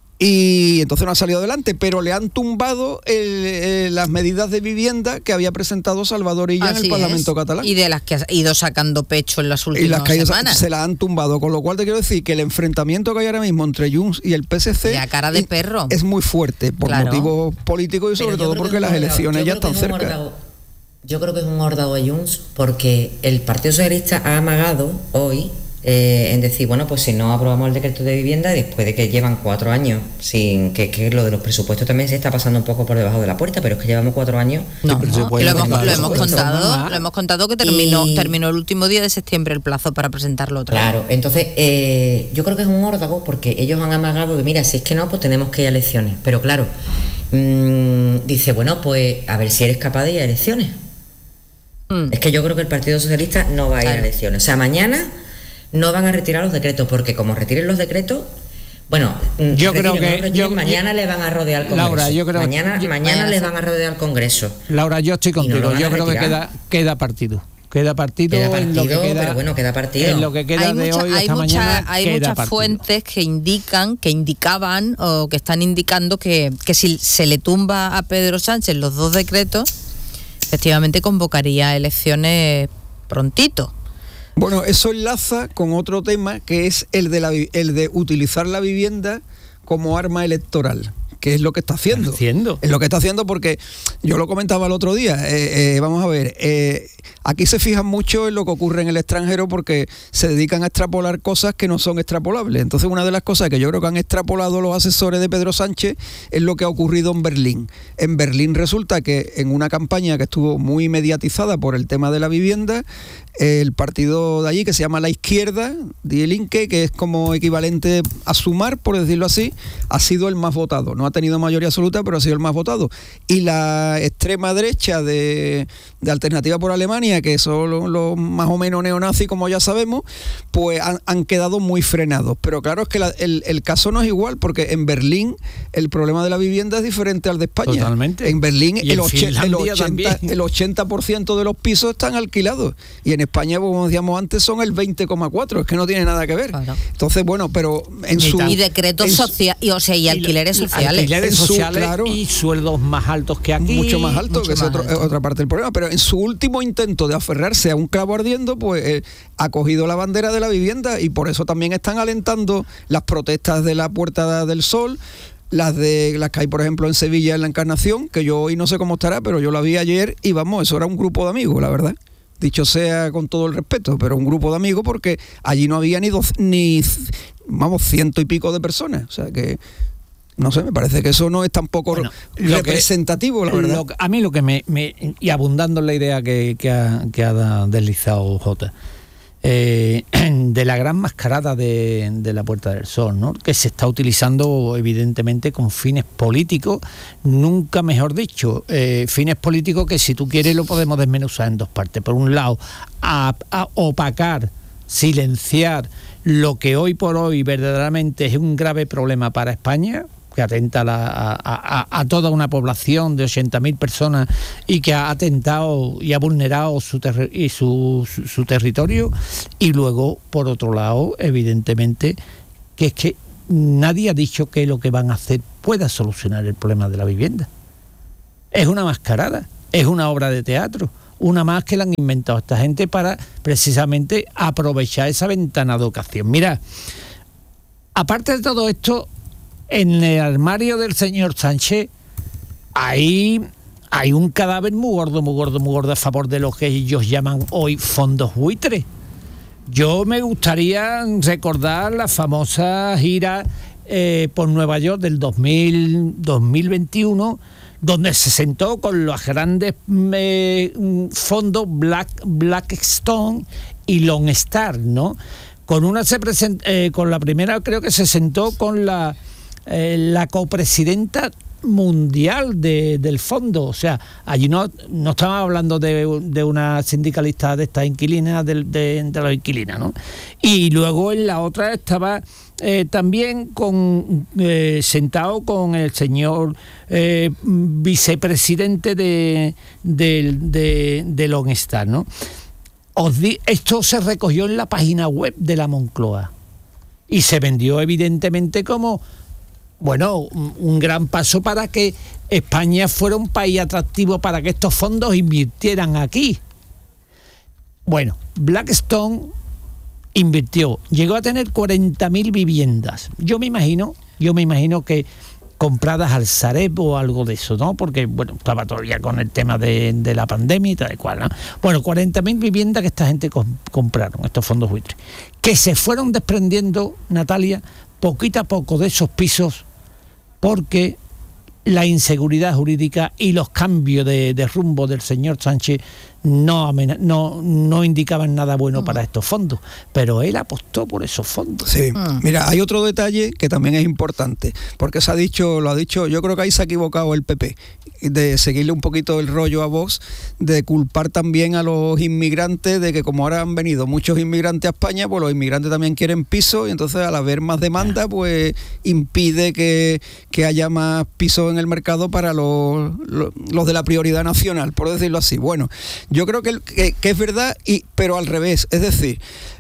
y entonces no ha salido adelante, pero le han tumbado el, el, las medidas de vivienda que había presentado Salvador Illa en el Parlamento es. catalán. Y de las que ha ido sacando pecho en las últimas y las que semanas. Se las han tumbado, con lo cual te quiero decir que el enfrentamiento que hay ahora mismo entre Junts y el P S C a cara de es, perro. es muy fuerte por claro. motivos políticos y sobre todo porque las elecciones ya están cerca. Órdago, yo creo que es un órdago de Junts porque el Partido Socialista ha amagado hoy Eh, en decir, bueno, pues si no aprobamos el decreto de vivienda, después de que llevan cuatro años, sin que, que lo de los presupuestos también se está pasando un poco por debajo de la puerta, pero es que llevamos cuatro años. No, no, lo, hemos, lo hemos contado, lo hemos contado que terminó, y... terminó el último día de septiembre el plazo para presentarlo otra Claro, vez. entonces eh, yo creo que es un órdago porque ellos han amagado de, mira, si es que no, pues tenemos que ir a elecciones. Pero claro, mmm, dice, bueno, pues a ver si eres capaz de ir a elecciones. Mm. Es que yo creo que el Partido Socialista no va a ir claro. a elecciones. O sea, mañana no van a retirar los decretos, porque como retiren los decretos, bueno, yo retiren, creo que retiren, yo, mañana yo, le van a rodear el Congreso. Laura, yo creo mañana yo, mañana les van a rodear el Congreso. Laura, yo estoy contigo. No yo creo retirar. que queda queda partido. Queda partido, queda partido en lo que queda, pero bueno, queda partido. En lo que queda hay de mucha, hoy hay hasta mucha, mañana hay queda muchas partido. fuentes que indican, que indicaban o que están indicando que, que si se le tumba a Pedro Sánchez los dos decretos, efectivamente convocaría elecciones prontito. Bueno, eso enlaza con otro tema que es el de la, el de utilizar la vivienda como arma electoral, que es lo que está haciendo. haciendo. Es lo que está haciendo porque yo lo comentaba el otro día. Eh, eh, vamos a ver, eh, aquí se fijan mucho en lo que ocurre en el extranjero porque se dedican a extrapolar cosas que no son extrapolables. Entonces, una de las cosas que yo creo que han extrapolado los asesores de Pedro Sánchez es lo que ha ocurrido en Berlín. En Berlín resulta que en una campaña que estuvo muy mediatizada por el tema de la vivienda, el partido de allí, que se llama La Izquierda, Die Linke, que es como equivalente a Sumar, por decirlo así, ha sido el más votado. No ha tenido mayoría absoluta, pero ha sido el más votado. Y la extrema derecha de, de Alternativa por Alemania, que son los, los más o menos neonazis, como ya sabemos, pues han, han quedado muy frenados. Pero claro, es que la, el, el caso no es igual, porque en Berlín el problema de la vivienda es diferente al de España. Totalmente. En Berlín y el, en och- el, ochenta, también. el ochenta por ciento de los pisos están alquilados. Y en España, como decíamos antes, son el veinte coma cuatro, es que no tiene nada que ver. Claro. Entonces, bueno, pero en su... Y decretos sociales, y, o sea, y alquileres y, sociales. Alquileres su, sociales claro, y sueldos más altos que aquí. Mucho más altos, que más es otro, alto. otra parte del problema. Pero en su último intento de aferrarse a un clavo ardiendo, pues eh, ha cogido la bandera de la vivienda y por eso también están alentando las protestas de la Puerta del Sol, las de las que hay, por ejemplo, en Sevilla, en la Encarnación, que yo hoy no sé cómo estará, pero yo la vi ayer y vamos, eso era un grupo de amigos, la verdad. Dicho sea con todo el respeto, pero un grupo de amigos porque allí no había ni dos, ni vamos, ciento y pico de personas. O sea que No sé, me parece que eso no es tampoco bueno, representativo, que, la verdad. Lo, a mí lo que me, me... Y abundando en la idea que, que, ha, que ha deslizado Jota, eh, de la gran mascarada de, de la Puerta del Sol, ¿no? Que se está utilizando evidentemente con fines políticos, nunca mejor dicho, eh, fines políticos que si tú quieres lo podemos desmenuzar en dos partes. Por un lado, a, a opacar, silenciar lo que hoy por hoy verdaderamente es un grave problema para España, que atenta a, la, a, a, a toda una población de ochenta mil personas y que ha atentado y ha vulnerado su, ter- y su, su, su territorio. Y luego, por otro lado, evidentemente, que es que nadie ha dicho que lo que van a hacer pueda solucionar el problema de la vivienda. Es una mascarada, es una obra de teatro, una más que la han inventado esta gente para precisamente aprovechar esa ventana de ocasión. Mira, aparte de todo esto, en el armario del señor Sánchez hay, hay un cadáver muy gordo, muy gordo, muy gordo a favor de lo que ellos llaman hoy fondos buitres. Yo me gustaría recordar la famosa gira eh, por Nueva York del dos mil, dos mil veintiuno, donde se sentó con los grandes eh, fondos Black, Blackstone y Lone Star, ¿no? Con una se present, eh, con la primera creo que se sentó con la eh, la copresidenta mundial de, del fondo, o sea, allí no, no estamos hablando de, de una sindicalista de estas inquilinas, de, de, de los inquilinas, ¿no? Y luego en la otra estaba eh, también con eh, sentado con el señor eh, vicepresidente de, de, de, de Lone Star, ¿no? Os di, esto se recogió en la página web de la Moncloa y se vendió evidentemente como, bueno, un gran paso para que España fuera un país atractivo para que estos fondos invirtieran aquí. Bueno, Blackstone invirtió, llegó a tener cuarenta mil viviendas. Yo me imagino, yo me imagino que compradas al Sareb o algo de eso, ¿no? Porque, bueno, estaba todavía con el tema de, de la pandemia y tal cual, ¿no? Bueno, cuarenta mil viviendas que esta gente com- compraron, estos fondos buitres, que se fueron desprendiendo, Natalia, poquito a poco de esos pisos, porque la inseguridad jurídica y los cambios de, de rumbo del señor Sánchez no, no, no indicaban nada bueno para estos fondos, pero él apostó por esos fondos. Sí, mira, hay otro detalle que también es importante, porque se ha dicho, lo ha dicho, yo creo que ahí se ha equivocado el P P, de seguirle un poquito el rollo a Vox, de culpar también a los inmigrantes, de que como ahora han venido muchos inmigrantes a España, pues los inmigrantes también quieren pisos, y entonces al haber más demanda, pues impide que, que haya más pisos en el mercado para los, los, los de la prioridad nacional, por decirlo así. Bueno, yo creo que, que, que es verdad, y, pero al revés, es decir,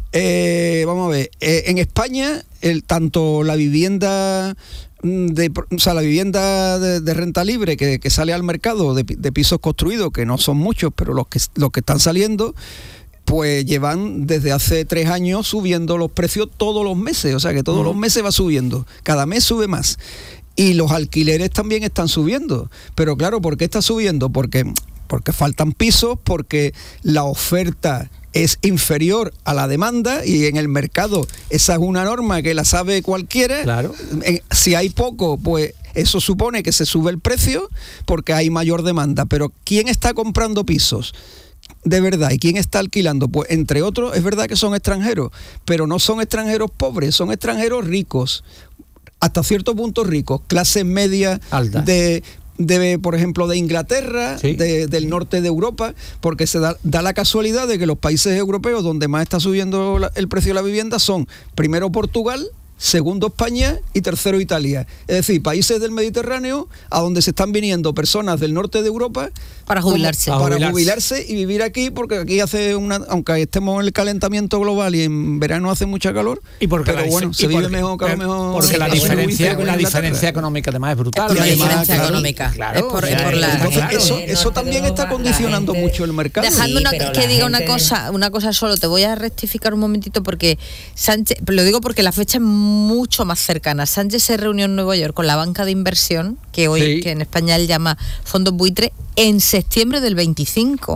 eh, vamos a ver, eh, en España el, tanto la vivienda de, o sea, la vivienda de, de renta libre que, que sale al mercado de, de pisos construidos, que no son muchos, pero los que los que están saliendo, pues llevan desde hace tres años subiendo los precios todos los meses, o sea que todos uh-huh. los meses va subiendo, cada mes sube más. Y los alquileres también están subiendo, pero claro, ¿por qué está subiendo? Porque porque faltan pisos, porque la oferta es inferior a la demanda y en el mercado esa es una norma que la sabe cualquiera. Claro. Si hay poco, pues eso supone que se sube el precio porque hay mayor demanda. Pero ¿quién está comprando pisos de verdad y quién está alquilando? Pues entre otros, es verdad que son extranjeros, pero no son extranjeros pobres, son extranjeros ricos, hasta cierto punto ricos, clase media alta. de... de, por ejemplo, de Inglaterra, ¿sí? de, del norte de Europa, porque se da, da la casualidad de que los países europeos donde más está subiendo la, el precio de la vivienda son primero Portugal, segundo España y tercero Italia. Es decir, países del Mediterráneo a donde se están viniendo personas del norte de Europa para jubilarse. Como, para jubilarse. jubilarse y vivir aquí, porque aquí hace una, aunque estemos en el calentamiento global y en verano hace mucha calor, y porque pero la, bueno, y se porque, vive mejor, claro, mejor. Porque la diferencia, la diferencia económica además es brutal. La además, diferencia claro, económica. Claro, es por, o sea, es por la, entonces, claro. eso, eso también está condicionando gente, mucho el mercado. Dejadme sí, una, que diga una cosa, una cosa solo, te voy a rectificar un momentito porque Sánchez, lo digo porque la fecha es mucho más cercana. Sánchez se reunió en Nueva York con la banca de inversión, que hoy, sí. que en España él llama fondos buitre, en septiembre del veinticinco.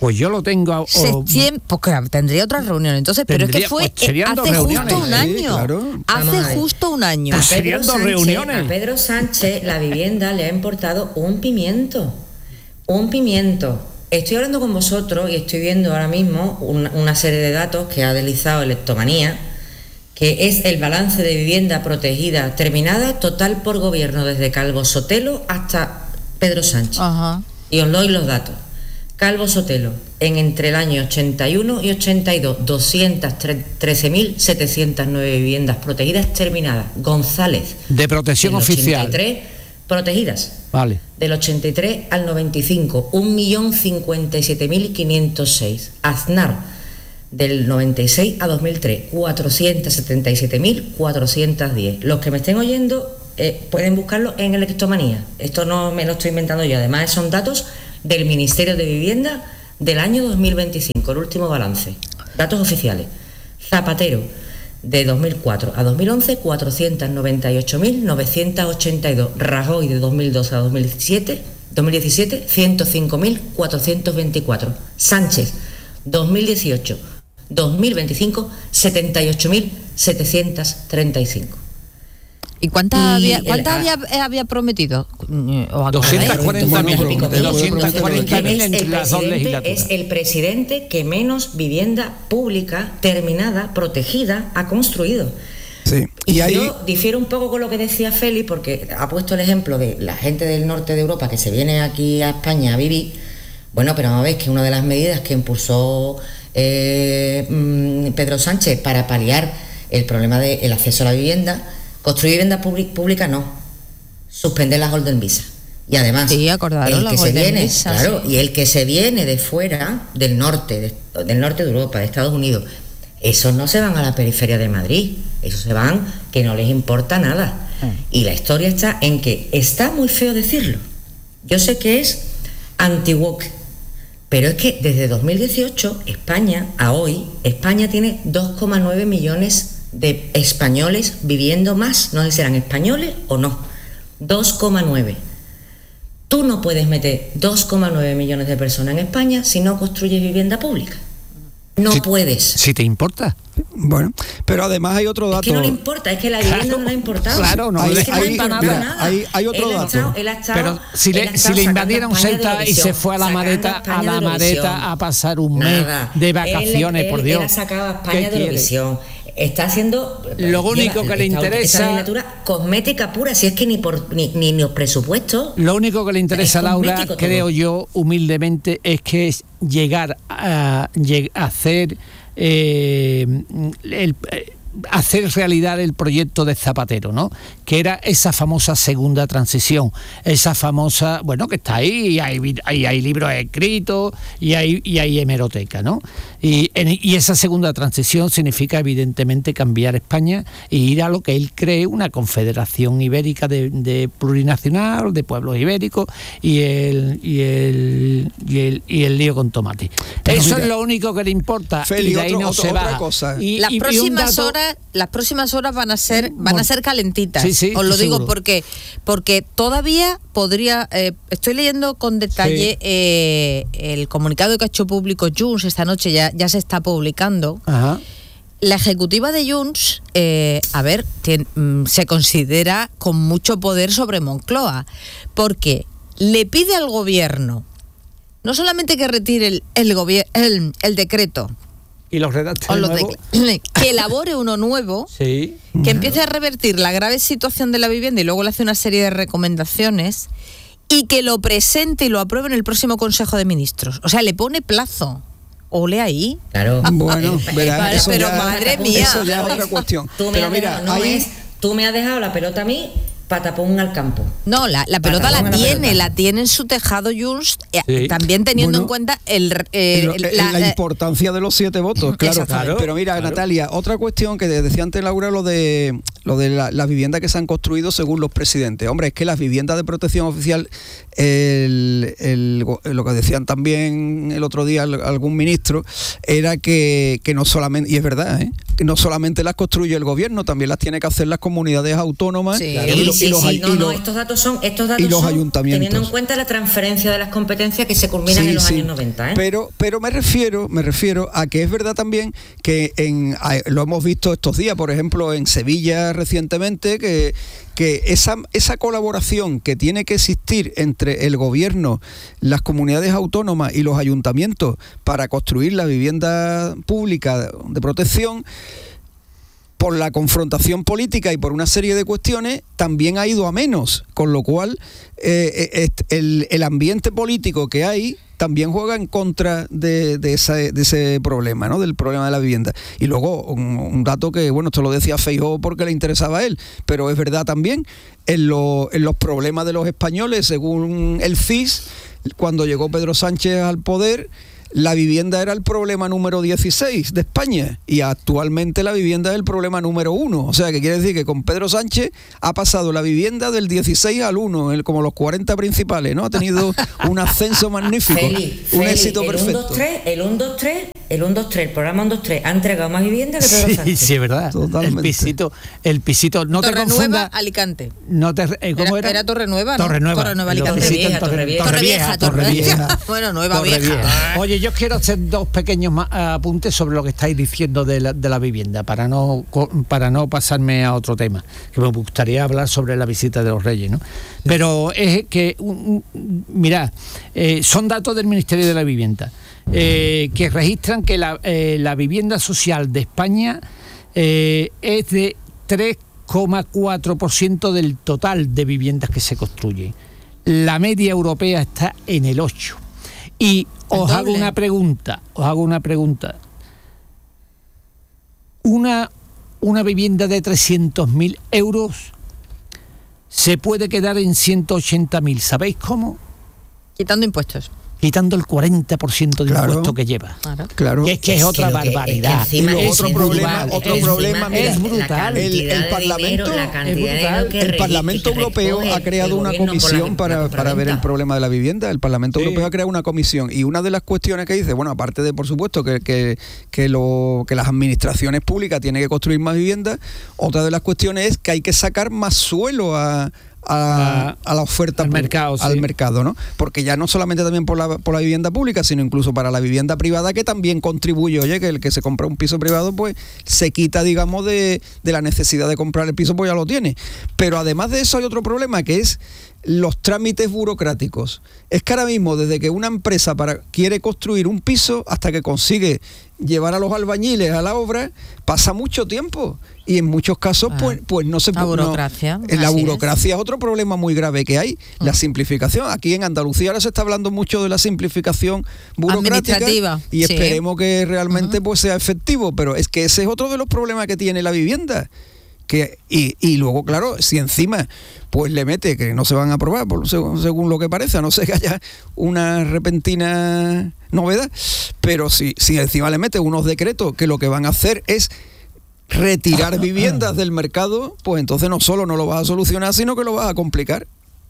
Pues yo lo tengo... O, Septiembre, porque tendría otra reunión entonces, pero tendría, es que fue pues serían dos hace reuniones, justo un año. Sí, claro. Hace justo un año. Pues serían dos Sánchez, reuniones. A Pedro Sánchez la vivienda le ha importado un pimiento. Un pimiento. Estoy hablando con vosotros y estoy viendo ahora mismo una, una serie de datos que ha deslizado Electomanía, que es el balance de vivienda protegida terminada total por gobierno, desde Calvo Sotelo hasta Pedro Sánchez. Ajá. Y os doy los datos. Calvo Sotelo, en entre el año ochenta y uno y ochenta y dos, doscientas trece mil setecientos nueve viviendas protegidas terminadas. González, de protección oficial. ochenta y tres protegidas. Vale. Del ochenta y tres al noventa y cinco, un millón cincuenta y siete mil quinientos seis. Aznar, del noventa y seis a dos mil tres, cuatrocientos setenta y siete mil cuatrocientos diez. Los que me estén oyendo eh, pueden buscarlo en Electomanía. Esto no me lo estoy inventando yo. Además, son datos del Ministerio de Vivienda del año dos mil veinticinco, el último balance. Datos oficiales. Zapatero, de dos mil cuatro a dos mil once, cuatrocientos noventa y ocho mil novecientos ochenta y dos. Rajoy, de dos mil doce a dos mil diecisiete, ciento cinco mil cuatrocientos veinticuatro. Sánchez, dos mil dieciocho a dos mil veinticinco, setenta y ocho mil setecientos treinta y cinco. ¿Y cuántas había, cuánta había, había prometido? doscientos cuarenta mil entre las dos legislaturas. Es el presidente que menos vivienda pública terminada, protegida, ha construido. Sí. Y, y ahí... yo difiero un poco con lo que decía Félix, porque ha puesto el ejemplo de la gente del norte de Europa que se viene aquí a España a vivir. Bueno, pero vamos a ver que una de las medidas que impulsó eh, Pedro Sánchez para paliar el problema del acceso a la vivienda, construir vivienda pública no, suspender las Golden Visa. Y además, sí, acordaron, el que se viene, Visa, claro, sí. y el que se viene de fuera, del norte, de, del norte de Europa, de Estados Unidos, esos no se van a la periferia de Madrid, esos se van que no les importa nada. Y la historia está en que está muy feo decirlo. Yo sé que es anti-woke, pero es que desde dos mil dieciocho, España, a hoy, España tiene dos coma nueve millones de españoles viviendo más, no sé si eran españoles o no, dos coma nueve. Tú no puedes meter dos coma nueve millones de personas en España si no construyes vivienda pública. No si, puedes. Si te importa. Bueno, pero además hay otro dato. Es que no le importa, es que la vivienda claro, no le ha importado. Claro, no, es le, que no hay, le ha importado mira, nada. Hay, hay otro él dato. Ha estado, él ha estado, pero si le, si le invadieron Ceuta y se fue a la Madeta, a la Madeta a pasar un mes nada. de vacaciones, él, por él, Dios. Él ha sacado a España de Eurovisión. Está haciendo lo único lleva, que le esta, interesa esta legislatura cosmética pura, si es que ni por ni, ni los presupuestos. Lo único que le interesa a Laura, creo todo. yo humildemente, es que es llegar a, a hacer eh, el eh, hacer realidad el proyecto de Zapatero, ¿no? Que era esa famosa segunda transición, esa famosa, bueno, que está ahí, y hay, hay, hay libros escritos y hay, y hay hemeroteca, ¿no? Y, en, y esa segunda transición significa evidentemente cambiar España e ir a lo que él cree una confederación ibérica de, de plurinacional, de pueblos ibéricos y el y el y el, y el lío con tomate. Pero eso mira, es lo único que le importa. Feli, y de ahí otro, no otro, se va. Cosa. Y, las y, próximas y dato, horas, las próximas horas van a ser van bueno, a ser calentitas. Sí, sí, Os lo digo seguro. porque porque todavía podría. Eh, estoy leyendo con detalle sí. eh, el comunicado que ha hecho público Junts esta noche, ya, ya se está publicando. Ajá. La ejecutiva de Junts, eh, a ver, tiene, mm, se considera con mucho poder sobre Moncloa, porque le pide al gobierno no solamente que retire el, el, gobier- el, el decreto, y los redacte o los de, que elabore uno nuevo, sí. que empiece a revertir la grave situación de la vivienda y luego le hace una serie de recomendaciones y que lo presente y lo apruebe en el próximo Consejo de Ministros. O sea, le pone plazo. Ole ahí. Claro. Bueno, verá, vale, eso pero ya, madre mía. Eso ya es otra cuestión. Tú me, pero has, mira, dejado, no ahí... es, tú me has dejado la pelota a mí, patapón al campo. No, la, la pelota la, la tiene, pelota. la tiene en su tejado Junts, eh, sí. también teniendo bueno, en cuenta el, eh, lo, la, la importancia de los siete votos, claro. claro Pero mira, claro. Natalia, otra cuestión que decía antes Laura, lo de lo de la, las viviendas que se han construido según los presidentes. Hombre, es que las viviendas de protección oficial, el, el, lo que decían también el otro día algún ministro, era que, que no solamente, y es verdad, ¿eh? no solamente las construye el gobierno, también las tiene que hacer las comunidades autónomas sí, y, lo, sí, y los, sí. y No, no, los, estos datos son, estos datos y los son ayuntamientos. teniendo en cuenta la transferencia de las competencias que se culminan sí, en los sí. años noventa. ¿eh? Pero, pero me refiero, me refiero a que es verdad también que en, lo hemos visto estos días, por ejemplo, en Sevilla recientemente, que que esa, esa colaboración que tiene que existir entre el gobierno, las comunidades autónomas y los ayuntamientos para construir la vivienda pública de protección, por la confrontación política y por una serie de cuestiones, también ha ido a menos, con lo cual eh, el, el ambiente político que hay también juega en contra de, de, ese, de ese problema, ¿no? Del problema de la vivienda. Y luego, un, un dato que, bueno, esto lo decía Feijóo porque le interesaba a él, pero es verdad también, en, lo, en los problemas de los españoles, según el C I S, cuando llegó Pedro Sánchez al poder, la vivienda era el problema número dieciséis de España y actualmente la vivienda es el problema número uno. O sea, que quiere decir que con Pedro Sánchez ha pasado la vivienda del dieciséis al uno, el, como los cuarenta principales, ¿no? Ha tenido un ascenso magnífico, Feli, un Feli, éxito el perfecto. uno dos tres, el uno dos tres, el uno dos tres, el programa uno dos tres ha entregado más vivienda que Pedro Sánchez. Sí, sí, es verdad. Totalmente. El pisito, el pisito, no te Torrenueva, confunda. Alicante. No te, eh, ¿Cómo era? Era, era Torrenueva, ¿no? Torrenueva. Torrenueva, Los Alicante. pisitos en Torrevieja, Torrevieja, Torrevieja, Torrevieja. Bueno, Nueva Torrevieja. Vieja. Oye, yo quiero hacer dos pequeños ma- apuntes sobre lo que estáis diciendo de la, de la vivienda, para no para no pasarme a otro tema, que me gustaría hablar sobre la visita de los Reyes, ¿no? Pero es que, mirad, eh, son datos del Ministerio de la Vivienda, eh, que registran que la, eh, la vivienda social de España eh, es de tres coma cuatro por ciento del total de viviendas que se construyen. La media europea está en el ocho por ciento. Y os hago una pregunta, os hago una pregunta. Una, una vivienda de trescientos mil euros se puede quedar en ciento ochenta mil. ¿Sabéis cómo? Quitando impuestos. Quitando el cuarenta por ciento del Claro. impuesto que lleva. Claro. Claro. Que es que es, Es otra que lo que- barbaridad. es que encima Y luego es otro brutal. problema, otro es, problema, mira, es la brutal. cantidad El, el de Parlamento, dinero, la cantidad de dinero que el re- Parlamento que Europeo recoge ha creado el una gobierno por la- comisión la para, para ver el compraventa. problema de la vivienda. El Parlamento Sí. Europeo ha creado una comisión y una de las cuestiones que dice, bueno, aparte de, por supuesto, que, que, que, lo, que las administraciones públicas tienen que construir más viviendas, otra de las cuestiones es que hay que sacar más suelo a A, a la oferta al pu- mercado, al sí. mercado, ¿no? Porque ya no solamente también por la, por la vivienda pública, sino incluso para la vivienda privada, que también contribuye, oye, que el que se compra un piso privado pues se quita, digamos, de, de la necesidad de comprar el piso, pues ya lo tiene. Pero además de eso hay otro problema, que es los trámites burocráticos. Es que ahora mismo, desde que una empresa para, quiere construir un piso hasta que consigue llevar a los albañiles a la obra, pasa mucho tiempo. Y en muchos casos, ah, pues, pues no se puede. La burocracia. No, la burocracia es. es otro problema muy grave que hay. Mm. La simplificación. Aquí en Andalucía ahora se está hablando mucho de la simplificación burocrática. Y sí. esperemos que realmente uh-huh. pues sea efectivo. Pero es que ese es otro de los problemas que tiene la vivienda. Que, y, y luego, claro, si encima pues le mete que no se van a aprobar, por, según, según lo que parece, a no ser que haya una repentina novedad, pero si, si encima le mete unos decretos que lo que van a hacer es retirar viviendas del mercado, pues entonces no solo no lo vas a solucionar, sino que lo vas a complicar.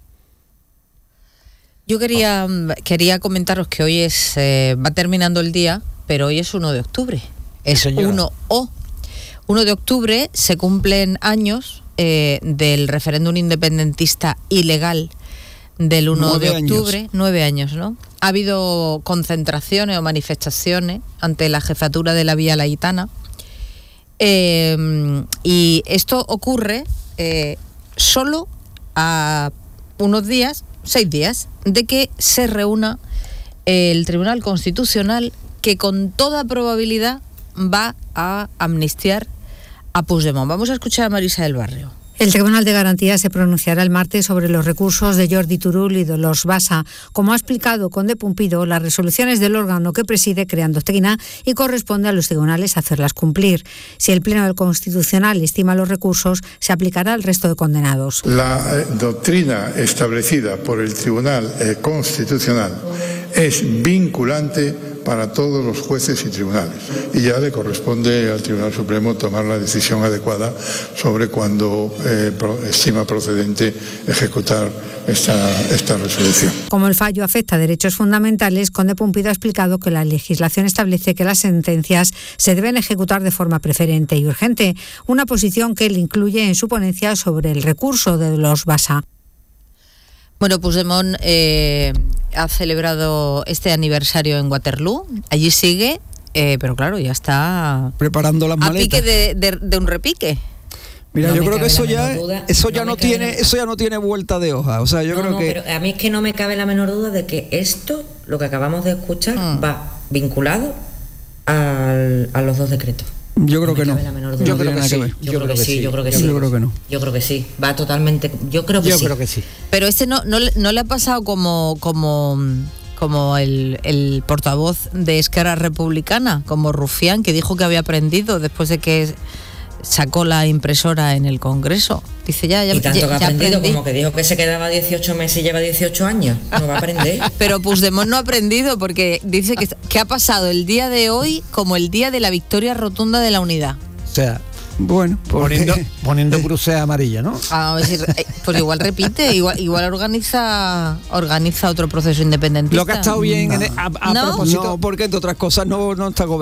Yo quería, quería comentaros que hoy es eh, va terminando el día, pero hoy es uno de octubre. Es uno o uno de octubre se cumplen años eh, del referéndum independentista ilegal del uno de octubre, años. nueve años, ¿no? Ha habido concentraciones o manifestaciones ante la jefatura de la Vía Laitana. Eh, y esto ocurre eh, solo a unos días, seis días, de que se reúna el Tribunal Constitucional, que con toda probabilidad va a amnistiar a Puigdemont. Vamos a escuchar a Marisa del Barrio. El Tribunal de Garantías se pronunciará el martes sobre los recursos de Jordi Turull y Dolors Bassa. Como ha explicado Conde Pumpido, las resoluciones del órgano que preside crean doctrina y corresponde a los tribunales hacerlas cumplir. Si el Pleno del Constitucional estima los recursos, se aplicará al resto de condenados. La eh, doctrina establecida por el Tribunal eh, Constitucional es vinculante para todos los jueces y tribunales. Y ya le corresponde al Tribunal Supremo tomar la decisión adecuada sobre cuándo eh, pro, estima procedente ejecutar esta, esta resolución. Como el fallo afecta a derechos fundamentales, Conde Pumpido ha explicado que la legislación establece que las sentencias se deben ejecutar de forma preferente y urgente, una posición que él incluye en su ponencia sobre el recurso de los Basa. Bueno, Puigdemont eh, ha celebrado este aniversario en Waterloo, allí sigue, eh, pero claro, ya está preparando las maletas. A pique de, de, de un repique. Mira, no yo creo que eso ya duda, eso ya no, no tiene la... eso ya no tiene vuelta de hoja, o sea, yo no, creo no, que pero a mí es que no me cabe la menor duda de que esto, lo que acabamos de escuchar, mm. va vinculado al, a los dos decretos. Yo creo no que no. Yo creo que sí. Yo creo que sí. Yo creo que sí. Yo creo que no. Yo creo que sí. Va totalmente. Yo creo que yo sí. creo que sí. Pero este no no, no le ha pasado como como como el, el portavoz de Esquerra Republicana, como Rufián, que dijo que había aprendido después de que sacó la impresora en el Congreso. Dice, ya, ya, y tanto ya, que ha ya aprendido, aprendí. como que dijo que se quedaba dieciocho meses y lleva dieciocho años. No va a aprender. Pero Puigdemont no ha aprendido porque dice que, que ha pasado el día de hoy como el día de la victoria rotunda de la unidad. O sea, bueno, poniendo, poniendo cruces amarillas, ¿no? A ver, pues igual repite, igual, igual organiza organiza otro proceso independentista. Lo que ha estado bien no. en, a, a ¿No? propósito. No, porque entre otras cosas no, no está gobernando.